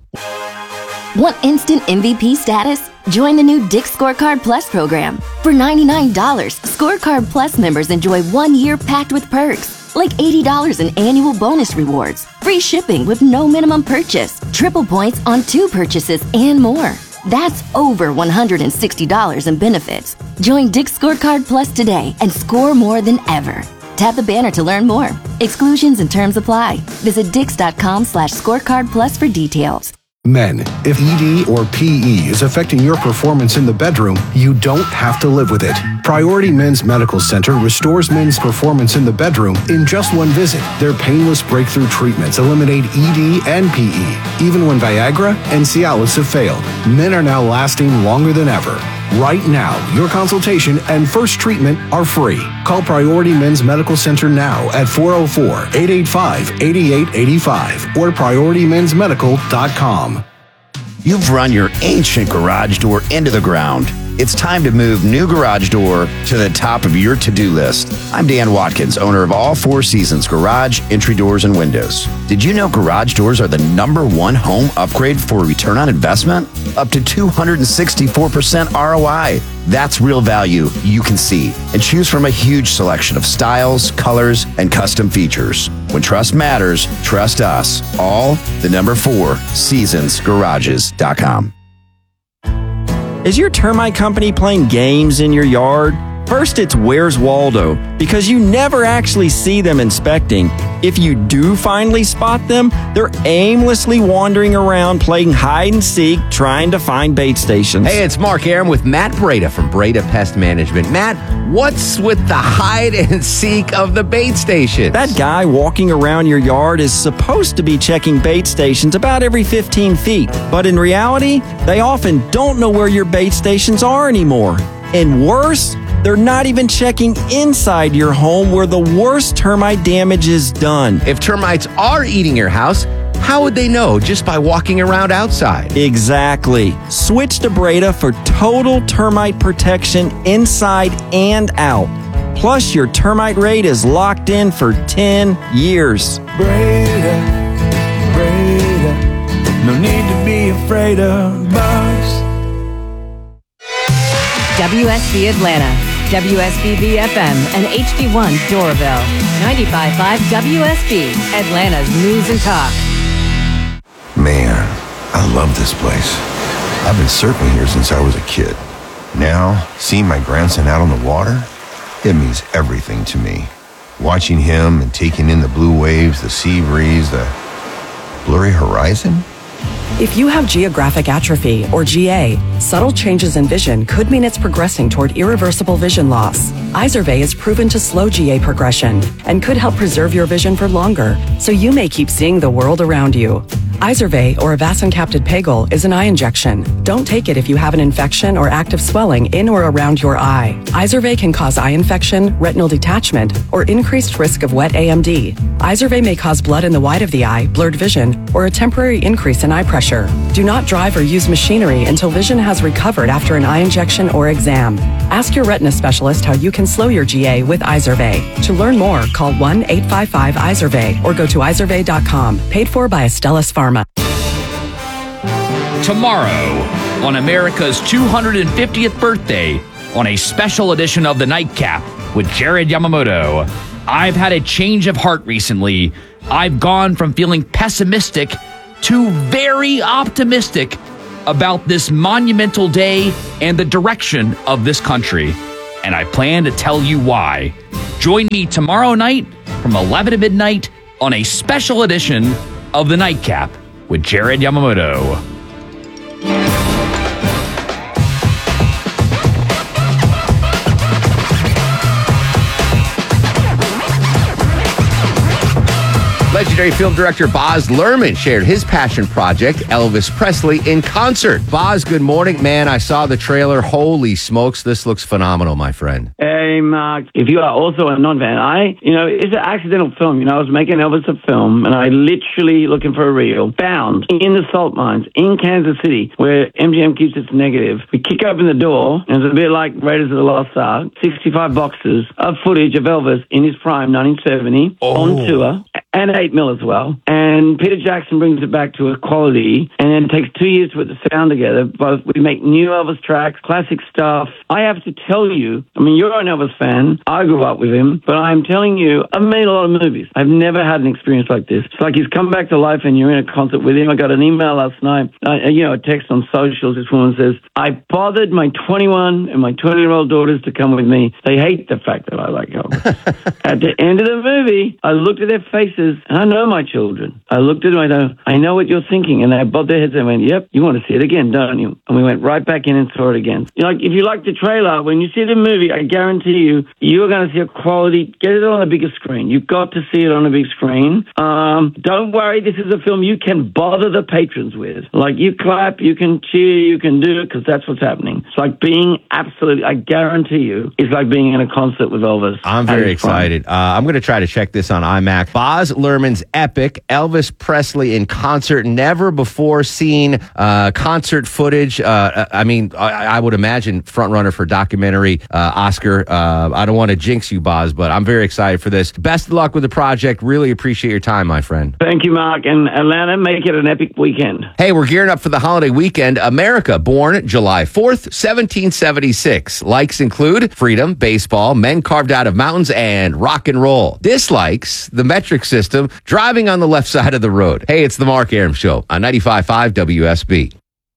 Want instant M V P status? Join the new Dick's Scorecard Plus program. For ninety-nine dollars, Scorecard Plus members enjoy one year packed with perks, like eighty dollars in annual bonus rewards, free shipping with no minimum purchase, triple points on two purchases, and more. That's over one hundred sixty dollars in benefits. Join Dick's Scorecard Plus today and score more than ever. Tap the banner to learn more. Exclusions and terms apply. Visit dix.com slash scorecard plus for details. Men, if E D or P E is affecting your performance in the bedroom, you don't have to live with it. Priority Men's Medical Center restores men's performance in the bedroom in just one visit. Their painless breakthrough treatments eliminate E D and P E. Even when Viagra and Cialis have failed, men are now lasting longer than ever. Right now, your consultation and first treatment are free. Call Priority Men's Medical Center now at four oh four, eight eight five, eight eight eight five or priority mens medical dot com. You've run your ancient garage door into the ground. It's time to move new garage door to the top of your to-do list. I'm Dan Watkins, owner of All Four Seasons Garage, Entry Doors, and Windows. Did you know garage doors are the number one home upgrade for return on investment? Up to two hundred sixty-four percent R O I. That's real value you can see. And choose from a huge selection of styles, colors, and custom features. When trust matters, trust us. All the number four, seasons garages dot com. Is your termite company playing games in your yard? First, it's Where's Waldo, because you never actually see them inspecting. If you do finally spot them, they're aimlessly wandering around playing hide and seek, trying to find bait stations. Hey, it's Mark Aram with Matt Breda from Breda Pest Management. Matt, what's with the hide and seek of the bait stations? That guy walking around your yard is supposed to be checking bait stations about every fifteen feet. But in reality, they often don't know where your bait stations are anymore. And worse, they're not even checking inside your home where the worst termite damage is done. If termites are eating your house, how would they know? Just by walking around outside. Exactly. Switch to Breda for total termite protection inside and out. Plus, your termite rate is locked in for ten years. Breda, Breda, no need to be afraid of bugs. W S B Atlanta, W S B B F M, and H D one Doraville. ninety-five point five W S B, Atlanta's news and talk. Man, I love this place. I've been surfing here since I was a kid. Now, seeing my grandson out on the water, it means everything to me. Watching him and taking in the blue waves, the sea breeze, the blurry horizon, If you have geographic atrophy, or G A, subtle changes in vision could mean it's progressing toward irreversible vision loss. Izervay is proven to slow G A progression and could help preserve your vision for longer, so you may keep seeing the world around you. Izervay, or avacincaptad pegol, is an eye injection. Don't take it if you have an infection or active swelling in or around your eye. Izervay can cause eye infection, retinal detachment, or increased risk of wet A M D. Izervay may cause blood in the white of the eye, blurred vision, or a temporary increase in eye pressure. Do not drive or use machinery until vision has recovered after an eye injection or exam. Ask your retina specialist how you can slow your G A with Izervay. To learn more, call one eight five five Izervay or go to izervay dot com. Paid for by Astellas Pharma. Tomorrow, on America's two hundred fiftieth birthday, on a special edition of The Nightcap with Jared Yamamoto. I've had a change of heart recently. I've gone from feeling pessimistic to very optimistic about this monumental day and the direction of this country. And I plan to tell you why. Join me tomorrow night from eleven to midnight on a special edition of The Nightcap with Jared Yamamoto. Legendary film director Baz Luhrmann shared his passion project, Elvis Presley in concert. Baz, good morning. Man, I saw the trailer. Holy smokes, this looks phenomenal, my friend. Hey, Mark. If you are also a non-fan, I, you know, it's an accidental film. You know, I was making Elvis a film, and I literally, looking for a reel, found in the salt mines in Kansas City, where M G M keeps its negative. We kick open the door, and it's a bit like Raiders of the Lost Ark, sixty-five boxes of footage of Elvis in his prime, nineteen seventy, oh. on tour, and eight mil as well. And Peter Jackson brings it back to a quality, and then it takes two years to put the sound together. Both we make new Elvis tracks, classic stuff. I have to tell you, I mean, you're an Elvis fan. I grew up with him, but I'm telling you, I've made a lot of movies. I've never had an experience like this. It's like he's come back to life and you're in a concert with him. I got an email last night, uh, you know, a text on socials. This woman says, I bothered my twenty-one and my twenty-year-old daughters to come with me. They hate the fact that I like Elvis. At the end of the movie, I looked at their faces, and I know my children. I looked at them, I go, I know what you're thinking. And they bobbed their heads and went, yep, you want to see it again, don't you? And we went right back in and saw it again. You know, like, if you like the trailer, when you see the movie, I guarantee you, you're going to see a quality. Get it on a bigger screen. You've got to see it on a big screen. Um, don't worry, this is a film you can bother the patrons with. Like, you clap, you can cheer, you can do it, because that's what's happening. It's like being absolutely, I guarantee you, it's like being in a concert with Elvis. I'm very excited. Uh, I'm going to try to check this on IMAX. Baz Luhrmann's epic, Elvis Presley in concert, never before seen uh, concert footage. Uh, I mean, I, I would imagine frontrunner for documentary uh, Oscar. Uh, I don't want to jinx you, Baz, but I'm very excited for this. Best of luck with the project. Really appreciate your time, my friend. Thank you, Mark. And Atlanta, make it an epic weekend. Hey, we're gearing up for the holiday weekend. America, born July fourth, seventeen seventy-six. Likes include freedom, baseball, men carved out of mountains, and rock and roll. Dislikes, the metric system, driving on the left side of the road. Hey, it's the Mark Arum Show on ninety-five point five W S B.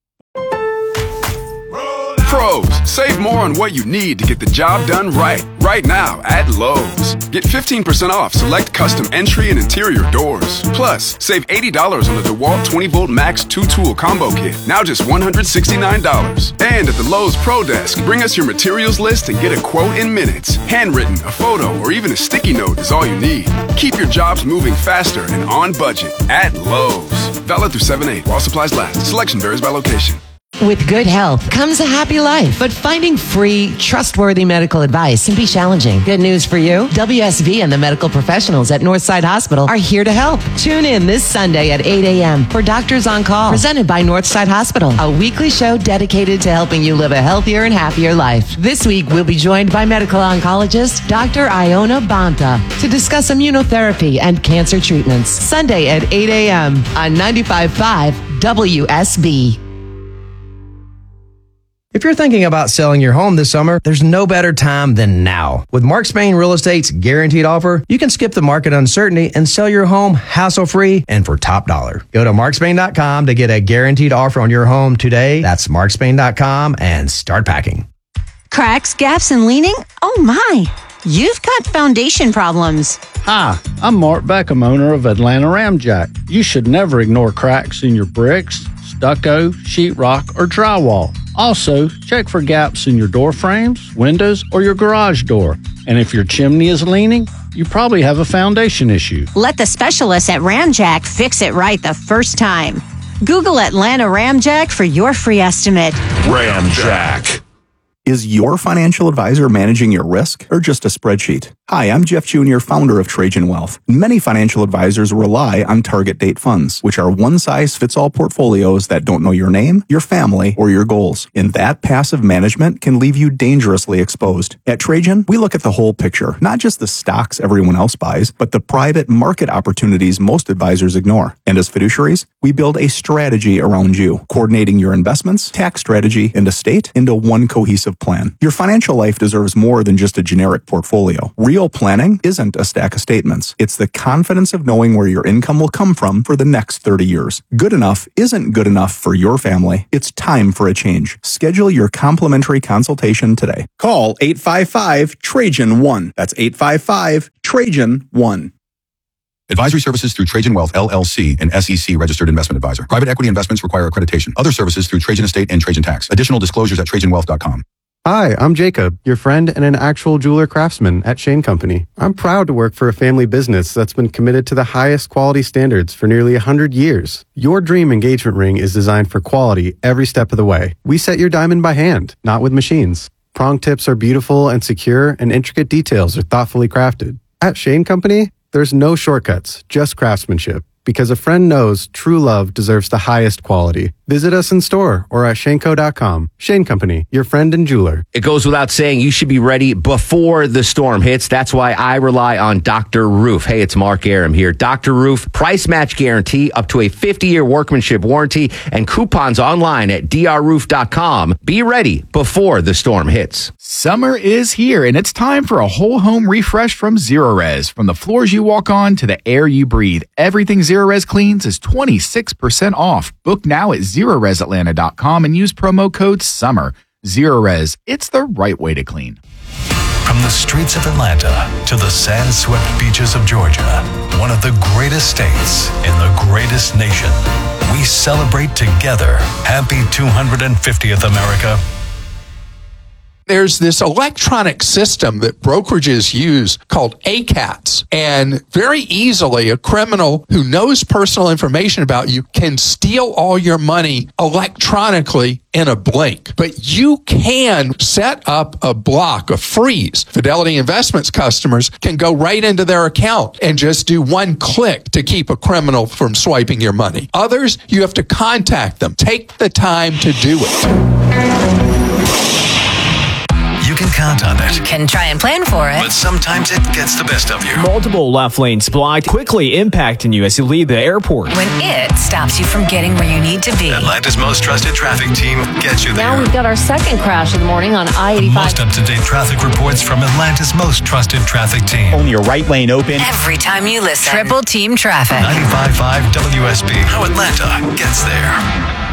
Pros, save more on what you need to get the job done right. Right now at Lowe's. Get fifteen percent off select custom entry and interior doors. Plus, save eighty dollars on the DeWalt twenty volt Max two tool combo kit. Now just one hundred sixty-nine dollars. And at the Lowe's Pro Desk, bring us your materials list and get a quote in minutes. Handwritten, a photo, or even a sticky note is all you need. Keep your jobs moving faster and on budget at Lowe's. Valid through seven eight while supplies last. Selection varies by location. With good health comes a happy life, but finding free, trustworthy medical advice can be challenging. Good news for you. W S V and the medical professionals at Northside Hospital are here to help. Tune in this Sunday at eight a.m. for Doctors on Call, presented by Northside Hospital, a weekly show dedicated to helping you live a healthier and happier life. This week, we'll be joined by medical oncologist Doctor Iona Banta to discuss immunotherapy and cancer treatments. Sunday at eight a.m. on ninety-five point five W S B. If you're thinking about selling your home this summer, there's no better time than now. With Mark Spain Real Estate's guaranteed offer, you can skip the market uncertainty and sell your home hassle-free and for top dollar. Go to mark spain dot com to get a guaranteed offer on your home today. That's mark spain dot com and start packing. Cracks, gaps, and leaning? Oh my! You've got foundation problems. Hi, I'm Mark Beckham, owner of Atlanta Ramjack. You should never ignore cracks in your bricks, stucco, sheetrock, or drywall. Also, check for gaps in your door frames, windows, or your garage door. And if your chimney is leaning, you probably have a foundation issue. Let the specialists at Ramjack fix it right the first time. Google Atlanta Ramjack for your free estimate. Ramjack. Is your financial advisor managing your risk or just a spreadsheet? Hi, I'm Jeff Junior, founder of Trajan Wealth. Many financial advisors rely on target date funds, which are one-size-fits-all portfolios that don't know your name, your family, or your goals. And that passive management can leave you dangerously exposed. At Trajan, we look at the whole picture, not just the stocks everyone else buys, but the private market opportunities most advisors ignore. And as fiduciaries, we build a strategy around you, coordinating your investments, tax strategy, and estate into one cohesive plan. Your financial life deserves more than just a generic portfolio. Real planning isn't a stack of statements. It's the confidence of knowing where your income will come from for the next thirty years. Good enough isn't good enough for your family. It's time for a change. Schedule your complimentary consultation today. Call eight five five Trajan one. That's eight five five Trajan one. Advisory services through Trajan Wealth, L L C, an S E C registered investment advisor. Private equity investments require accreditation. Other services through Trajan Estate and Trajan Tax. Additional disclosures at trajan wealth dot com. Hi, I'm Jacob, your friend and an actual jeweler craftsman at Shane Company. I'm proud to work for a family business that's been committed to the highest quality standards for nearly one hundred years. Your dream engagement ring is designed for quality every step of the way. We set your diamond by hand, not with machines. Prong tips are beautiful and secure, and intricate details are thoughtfully crafted. At Shane Company, there's no shortcuts, just craftsmanship. Because a friend knows true love deserves the highest quality. Visit us in store or at shaneco dot com. Shane Company, your friend and jeweler. It goes without saying you should be ready before the storm hits. That's why I rely on Doctor Roof. Hey, it's Mark Aram here. Doctor Roof, price match guarantee, up to a fifty-year workmanship warranty, and coupons online at d r roof dot com. Be ready before the storm hits. Summer is here, and it's time for a whole home refresh from Zerorez. From the floors you walk on to the air you breathe, everything Zerorez cleans is twenty-six percent off. Book now at zerorez atlanta dot com and use promo code SUMMER. Zerorez, it's the right way to clean. From the streets of Atlanta to the sand-swept beaches of Georgia, one of the greatest states in the greatest nation, we celebrate together. Happy two hundred fiftieth, America. There's this electronic system that brokerages use called A CATS. And very easily, a criminal who knows personal information about you can steal all your money electronically in a blink. But you can set up a block, a freeze. Fidelity Investments customers can go right into their account and just do one click to keep a criminal from swiping your money. Others, you have to contact them. Take the time to do it. You can count on it. Can try and plan for it. But sometimes it gets the best of you. Multiple left lanes blocked, quickly impacting you as you leave the airport. When it stops you from getting where you need to be. Atlanta's most trusted traffic team gets you there. Now we've got our second crash of the morning on I eighty-five. Most up-to-date traffic reports from Atlanta's most trusted traffic team. Only your right lane open. Every time you listen. Triple Team Traffic. ninety-five point five W S B. How Atlanta gets there.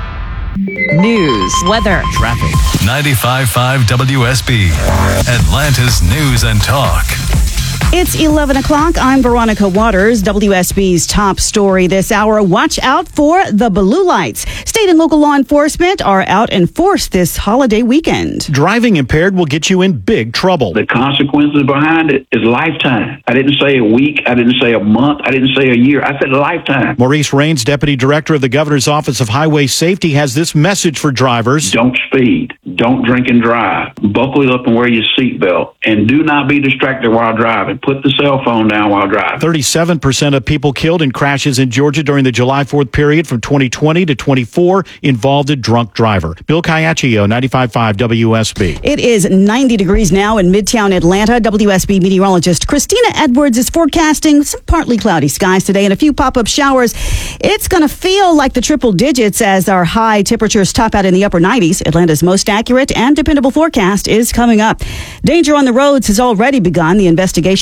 News, weather, traffic. ninety-five point five W S B. Atlanta's news and talk. It's eleven o'clock. I'm Veronica Waters. W S B's top story this hour. Watch out for the blue lights. State and local law enforcement are out in force this holiday weekend. Driving impaired will get you in big trouble. The consequences behind it is lifetime. I didn't say a week. I didn't say a month. I didn't say a year. I said lifetime. Maurice Raines, Deputy Director of the Governor's Office of Highway Safety, has this message for drivers. Don't speed. Don't drink and drive. Buckle up and wear your seatbelt. And do not be distracted while driving. Put the cell phone down while driving. thirty-seven percent of people killed in crashes in Georgia during the July fourth period from twenty twenty to twenty-four involved a drunk driver. Bill Caiaccio, ninety-five point five W S B. It is ninety degrees now in Midtown Atlanta. W S B meteorologist Christina Edwards is forecasting some partly cloudy skies today and a few pop-up showers. It's going to feel like the triple digits as our high temperatures top out in the upper nineties. Atlanta's most accurate and dependable forecast is coming up. Danger on the roads has already begun. The investigation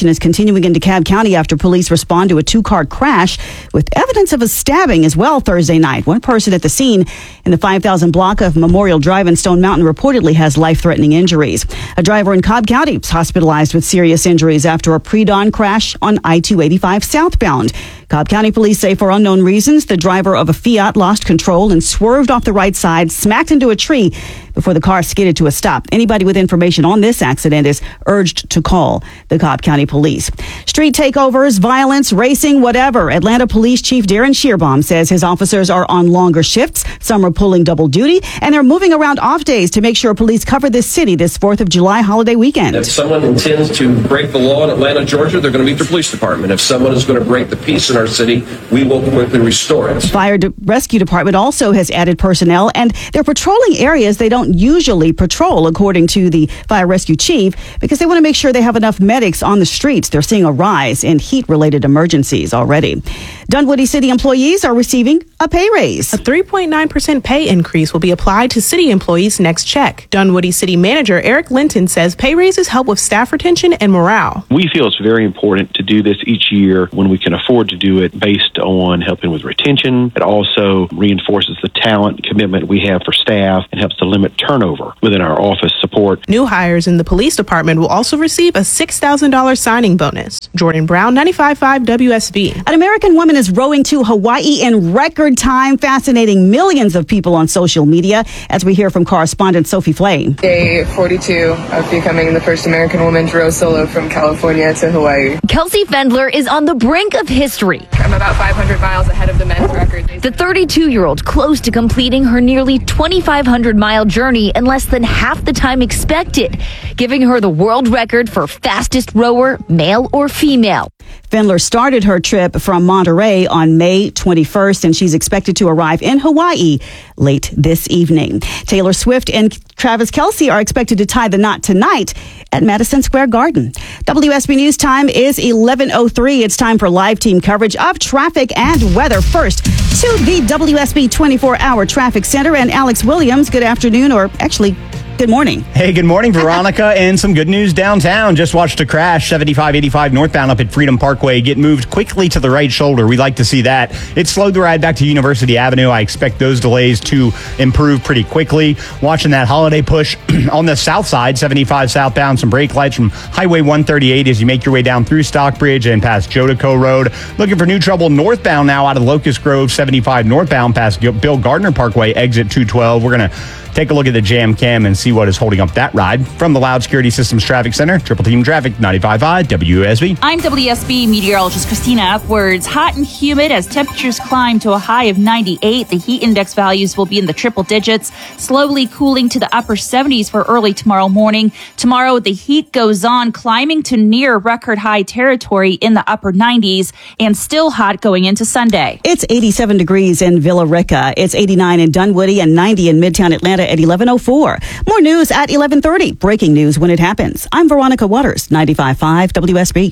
investigation is continuing in DeKalb County after police respond to a two-car crash with evidence of a stabbing as well Thursday night. One person at the scene in the five thousand block of Memorial Drive in Stone Mountain reportedly has life-threatening injuries. A driver in Cobb County is hospitalized with serious injuries after a pre-dawn crash on I two eighty-five southbound. Cobb County police say for unknown reasons, the driver of a Fiat lost control and swerved off the right side, smacked into a tree before the car skidded to a stop. Anybody with information on this accident is urged to call the Cobb County Police. Street takeovers, violence, racing, whatever. Atlanta Police Chief Darren Shearbaum says his officers are on longer shifts. Some are pulling double duty, and they're moving around off days to make sure police cover this city this fourth of July holiday weekend. If someone intends to break the law in Atlanta, Georgia, they're going to meet their police department. If someone is going to break the peace in our city, we will quickly restore it. The Fire de- Rescue Department also has added personnel, and they're patrolling areas they don't usually patrol, according to the Fire Rescue Chief, because they want to make sure they have enough medics on the streets. They're seeing a rise in heat-related emergencies already. Dunwoody City employees are receiving a pay raise. A three point nine percent pay increase will be applied to city employees next check. Dunwoody City Manager Eric Linton says pay raises help with staff retention and morale. We feel it's very important to do this each year when we can afford to do it based on helping with retention. It also reinforces the talent and commitment we have for staff and helps to limit turnover within our office support. New hires in the police department will also receive a six thousand dollars signing bonus. Jordan Brown, ninety-five point five W S B. An American woman is rowing to Hawaii in record time, fascinating millions of people on social media, as we hear from correspondent Sophie Flay. Day forty-two of becoming the first American woman to row solo from California to Hawaii. Kelsey Fendler is on the brink of history. I'm about five hundred miles ahead of the men's record. The thirty-two-year-old close to completing her nearly twenty-five hundred mile journey in less than half the time expected, giving her the world record for fastest rower, male or female. Fendler started her trip from Monterey on May twenty-first, and she's expected to arrive in Hawaii late this evening. Taylor Swift and Travis Kelce are expected to tie the knot tonight at Madison Square Garden. W S B News time is eleven oh three. It's time for live team coverage of traffic and weather. First, to the W S B twenty-four hour Traffic Center, and Alex Williams. Good afternoon, or actually, good morning. Hey, good morning, Veronica. And some good news downtown. Just watched a crash, seventy-five eighty-five northbound up at Freedom Parkway. Get moved quickly to the right shoulder. We like to see that. It slowed the ride back to University Avenue. I expect those delays to improve pretty quickly. Watching that holiday push on the south side, seventy-five southbound, some brake lights from Highway one thirty-eight as you make your way down through Stockbridge and past Jodico Road. Looking for new trouble northbound now out of Locust Grove, seventy-five northbound past Bill Gardner Parkway, exit two twelve. We're going to take a look at the jam cam and see what is holding up that ride. From the Loud Security Systems Traffic Center, Triple Team Traffic, ninety-five point five W S B. I'm W S B meteorologist Christina Upwards. Hot and humid as temperatures climb to a high of ninety-eight. The heat index values will be in the triple digits, slowly cooling to the upper seventies for early tomorrow morning. Tomorrow, the heat goes on, climbing to near record high territory in the upper nineties, and still hot going into Sunday. It's eighty-seven degrees in Villa Rica. It's eighty-nine in Dunwoody and ninety in Midtown Atlanta at eleven oh four. More news at eleven thirty. Breaking news when it happens. I'm Veronica Waters, ninety-five point five W S B.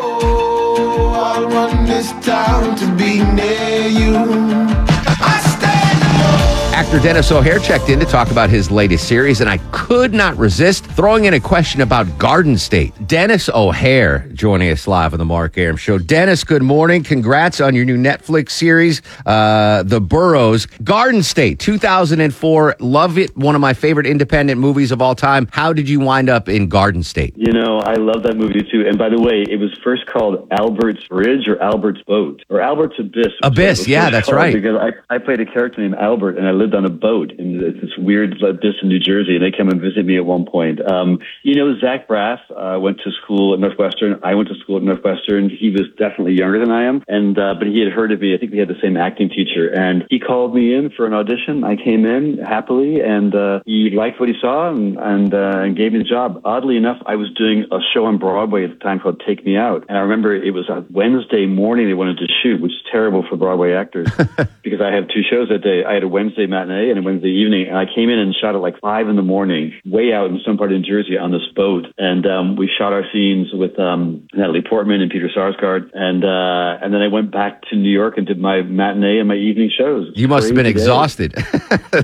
No, I'll run this town to be near you. Actor Dennis O'Hare checked in to talk about his latest series, and I could not resist throwing in a question about Garden State. Dennis O'Hare joining us live on the Mark Arum Show. Dennis, good morning. Congrats on your new Netflix series, uh, The Burrows. Garden State, two thousand four. Love it. One of my favorite independent movies of all time. How did you wind up in Garden State? You know, I love that movie too. And by the way, it was first called Albert's Bridge or Albert's Boat or Albert's Abyss. Abyss, yeah, that's right. Because I, I played a character named Albert, and I lived on a boat in this weird abyss in New Jersey, and they came and visit me at one point. Um, you know, Zach Braff uh, went to school at Northwestern. I went to school at Northwestern. He was definitely younger than I am, and uh, but he had heard of me. I think we had the same acting teacher, and he called me in for an audition. I came in happily, and uh, he liked what he saw and and, uh, and gave me the job. Oddly enough, I was doing a show on Broadway at the time called Take Me Out, and I remember it was a Wednesday morning they wanted to shoot, which is terrible for Broadway actors because I have two shows that day. I had a Wednesday matinee and a Wednesday evening, and I came in and shot at like five in the morning, way out in some part of New Jersey on this boat, and um, we shot our scenes with um, Natalie Portman and Peter Sarsgaard, and uh, and then I went back to New York and did my matinee and my evening shows. You must have been Crazy day. exhausted.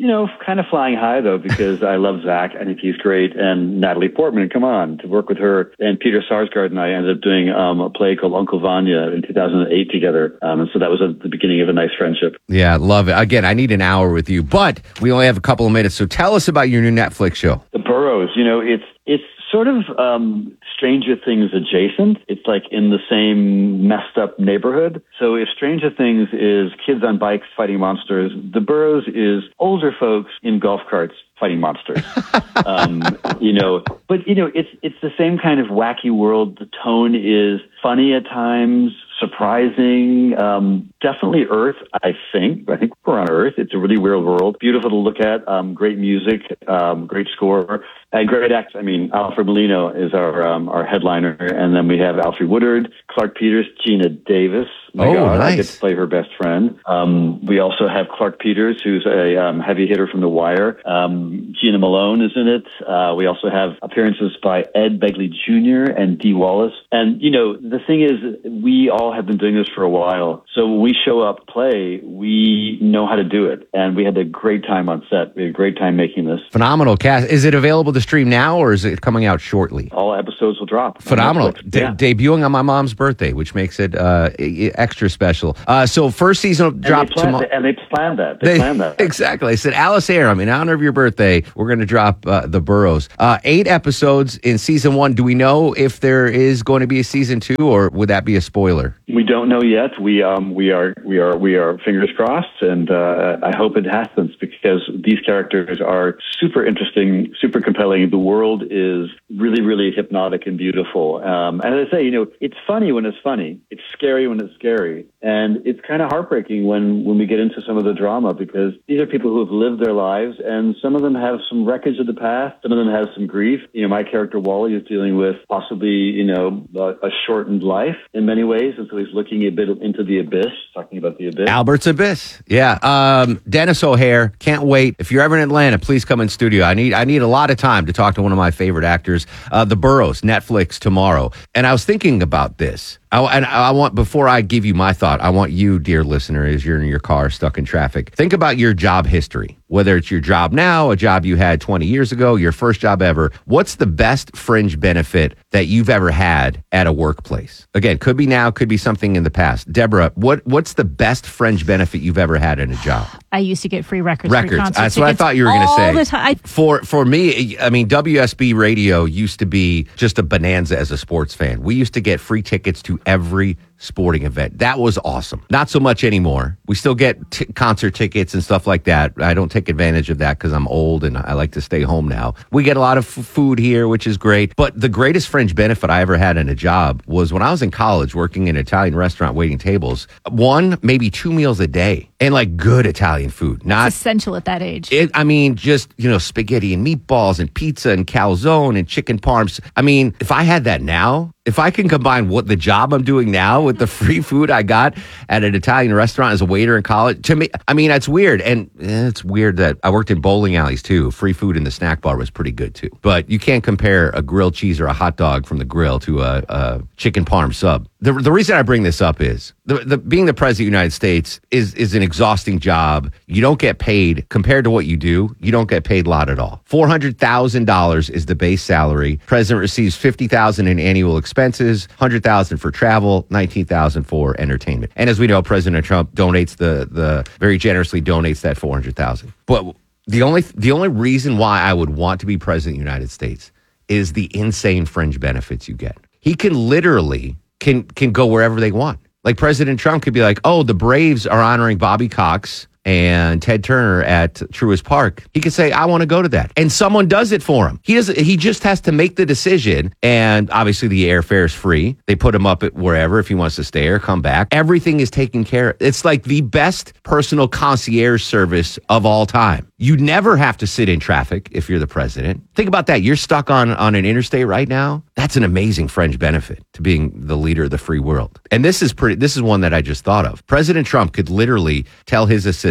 you know, kind of flying high, though, because I love Zach. I think he's great. And Natalie Portman, come on, to work with her. And Peter Sarsgaard and I ended up doing um, a play called Uncle Vanya in two thousand eight together. Um, and so that was a, the beginning of a nice friendship. Yeah, love it. Again, I need an hour with you, but we only have a couple of minutes. So tell us about your new Netflix show. The Burrows, you know, it's it's sort of um, Stranger Things adjacent. It's like in the same messed up neighborhood. So if Stranger Things is kids on bikes fighting monsters, The Burrows is older folks in golf carts fighting monsters. um, you know, but you know, it's it's the same kind of wacky world. The tone is funny at times, surprising, um, definitely Earth, I think. I think we're on Earth. It's a really weird world. Beautiful to look at. Um, great music, um, great score, and great acts. I mean, Alfred Molina is our um, our headliner, and then we have Alfre Woodard, Clark Peters, Gina Davis. My oh, God, nice. I get to play her best friend. Um, we also have Clark Peters, who's a um, heavy hitter from The Wire. Um, Gina Malone is in it. Uh, we also have appearances by Ed Begley Junior and Dee Wallace. And, you know, the thing is, we all have been doing this for a while. So when we show up, play, we know how to do it. And we had a great time on set. We had a great time making this. Phenomenal cast. Is it available to stream now, or is it coming out shortly? All episodes will drop. Phenomenal. De- yeah. Debuting on my mom's birthday, which makes it uh, extra special. Uh, so first season will drop tomorrow. And they planned that. They, They, planned that. exactly. I said, Alice Aram, in honor of your birthday, we're going to drop uh, The Burrows. Uh, eight episodes in season one. Do we know if there is going to be a season two, or would that be a spoiler? We don't know yet. We um we are we are we are fingers crossed, and uh, I hope it happens, because these characters are super interesting, super compelling. The world is really really hypnotic and beautiful. Um, and as I say, you know, it's funny when it's funny. It's scary when it's scary, and it's kind of heartbreaking when when we get into some of the drama, because these are people who have lived their lives, and some of them have some wreckage of the past. Some of them have some grief. You know, my character Wally is dealing with possibly, you know, a, a shortened life in many ways, and so he's looking a bit into the abyss, talking about the abyss. Albert's Abyss. Yeah. Um, Dennis O'Hare. Can't wait. If you're ever in Atlanta, please come in studio. I need I need a lot of time to talk to one of my favorite actors. Uh, The Burrows, Netflix tomorrow. And I was thinking about this. I, and I want, before I give you my thought, I want you, dear listener, as you're in your car stuck in traffic, think about your job history. Whether it's your job now, a job you had twenty years ago, your first job ever. What's the best fringe benefit that you've ever had at a workplace? Again, could be now, could be something in the past. Deborah, what what's the best fringe benefit you've ever had in a job? I used to get free records. Free Records. concert That's what I tickets thought you were going to say. all the time. I- For for me, I mean, W S B Radio used to be just a bonanza as a sports fan. We used to get free tickets to every sporting event. That was awesome. Not so much anymore. We still get t- concert tickets and stuff like that. I don't take advantage of that because I'm old and I like to stay home now. We get a lot of f- food here, which is great. But the greatest fringe benefit I ever had in a job was when I was in college working in an Italian restaurant waiting tables. One, maybe two meals a day, and like good Italian food. Not it's essential at that age. It, I mean, just, you know, spaghetti and meatballs and pizza and calzone and chicken parms. I mean, if I had that now, if I can combine what the job I'm doing now with the free food I got at an Italian restaurant as a waiter in college, to me, I mean, that's weird. And eh, it's weird that I worked in bowling alleys too. Free food in the snack bar was pretty good too. But you can't compare a grilled cheese or a hot dog from the grill to a, a chicken parm sub. The, the reason I bring this up is the, the being the president of the United States is, is an exhausting job. You don't get paid compared to what you do. You don't get paid a lot at all. four hundred thousand dollars is the base salary. President receives fifty thousand dollars in annual expenses, one hundred thousand dollars for travel, nineteen thousand dollars for entertainment. And as we know, President Trump donates the, the very generously donates that four hundred thousand dollars. But the only, the only reason why I would want to be president of the United States is the insane fringe benefits you get. He can literally can can go wherever they want. Like President Trump could be like, oh, the Braves are honoring Bobby Cox and Ted Turner at Truist Park. He could say, I want to go to that. And someone does it for him. He doesn't, he just has to make the decision. And obviously the airfare is free. They put him up at wherever if he wants to stay or come back. Everything is taken care of. It's like the best personal concierge service of all time. You never have to sit in traffic if you're the president. Think about that. You're stuck on, on an interstate right now. That's an amazing fringe benefit to being the leader of the free world. And this is pretty, this is one that I just thought of. President Trump could literally tell his assistant,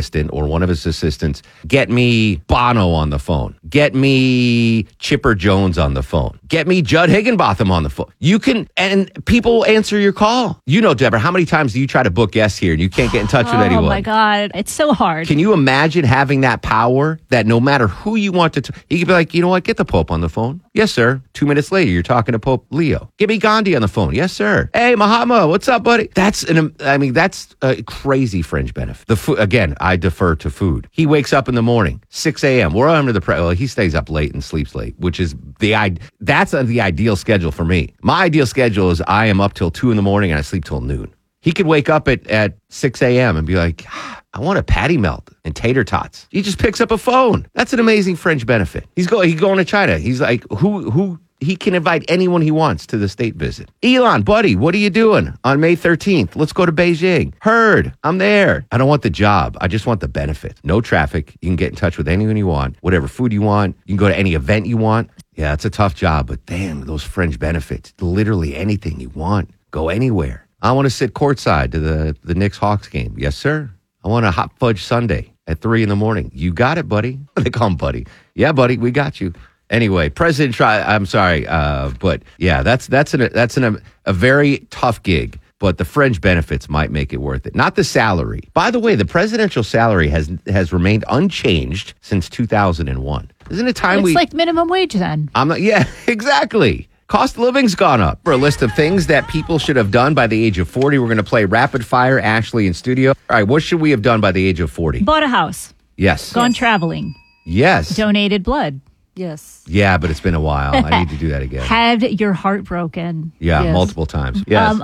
assistant or one of his assistants, get me Bono on the phone. Get me Chipper Jones on the phone. Get me Judd Higginbotham on the phone. You can, and people will answer your call. You know, Deborah, how many times do you try to book guests here and you can't get in touch oh, with anyone? Oh my God, it's so hard. Can you imagine having that power that no matter who you want to, t- he could be like, you know what, get the Pope on the phone. Yes, sir. Two minutes later, you're talking to Pope Leo. Give me Gandhi on the phone. Yes, sir. Hey, Mahatma, what's up, buddy? That's an, I mean, that's a crazy fringe benefit. The food, again, I defer to food. He wakes up in the morning, six a.m. We're under the, pre- well, he stays up late and sleeps late, which is the, I, that's the ideal schedule for me. My ideal schedule is I am up till two in the morning and I sleep till noon. He could wake up at, at six a.m. and be like, I want a patty melt and tater tots. He just picks up a phone. That's an amazing fringe benefit. He's going, he's going to China. He's like, who, who, he can invite anyone he wants to the state visit. Elon, buddy, what are you doing on May thirteenth? Let's go to Beijing. Heard, I'm there. I don't want the job. I just want the benefit. No traffic. You can get in touch with anyone you want, whatever food you want. You can go to any event you want. Yeah, it's a tough job, but damn, those fringe benefits. Literally anything you want. Go anywhere. I want to sit courtside to the, the Knicks Hawks game. Yes, sir. I want a hot fudge sundae at three in the morning. You got it, buddy. They call him buddy. Yeah, buddy, we got you. Anyway, President try. I'm sorry, uh, but yeah, that's that's an that's an, a very tough gig. But the fringe benefits might make it worth it. Not the salary. By the way, the presidential salary has has remained unchanged since two thousand one. Isn't it time it's we? It's like minimum wage then. I'm not. Yeah, exactly. Cost of living's gone up. For a list of things that people should have done by the age of forty, we're going to play rapid fire. Ashley in studio. All right, what should we have done by the age of forty? Bought a house. Yes. Gone traveling. Yes. Donated blood. Yes. Yeah, but it's been a while. I need to do that again. Had your heart broken. Yeah, Yes. multiple times. Yes. Um,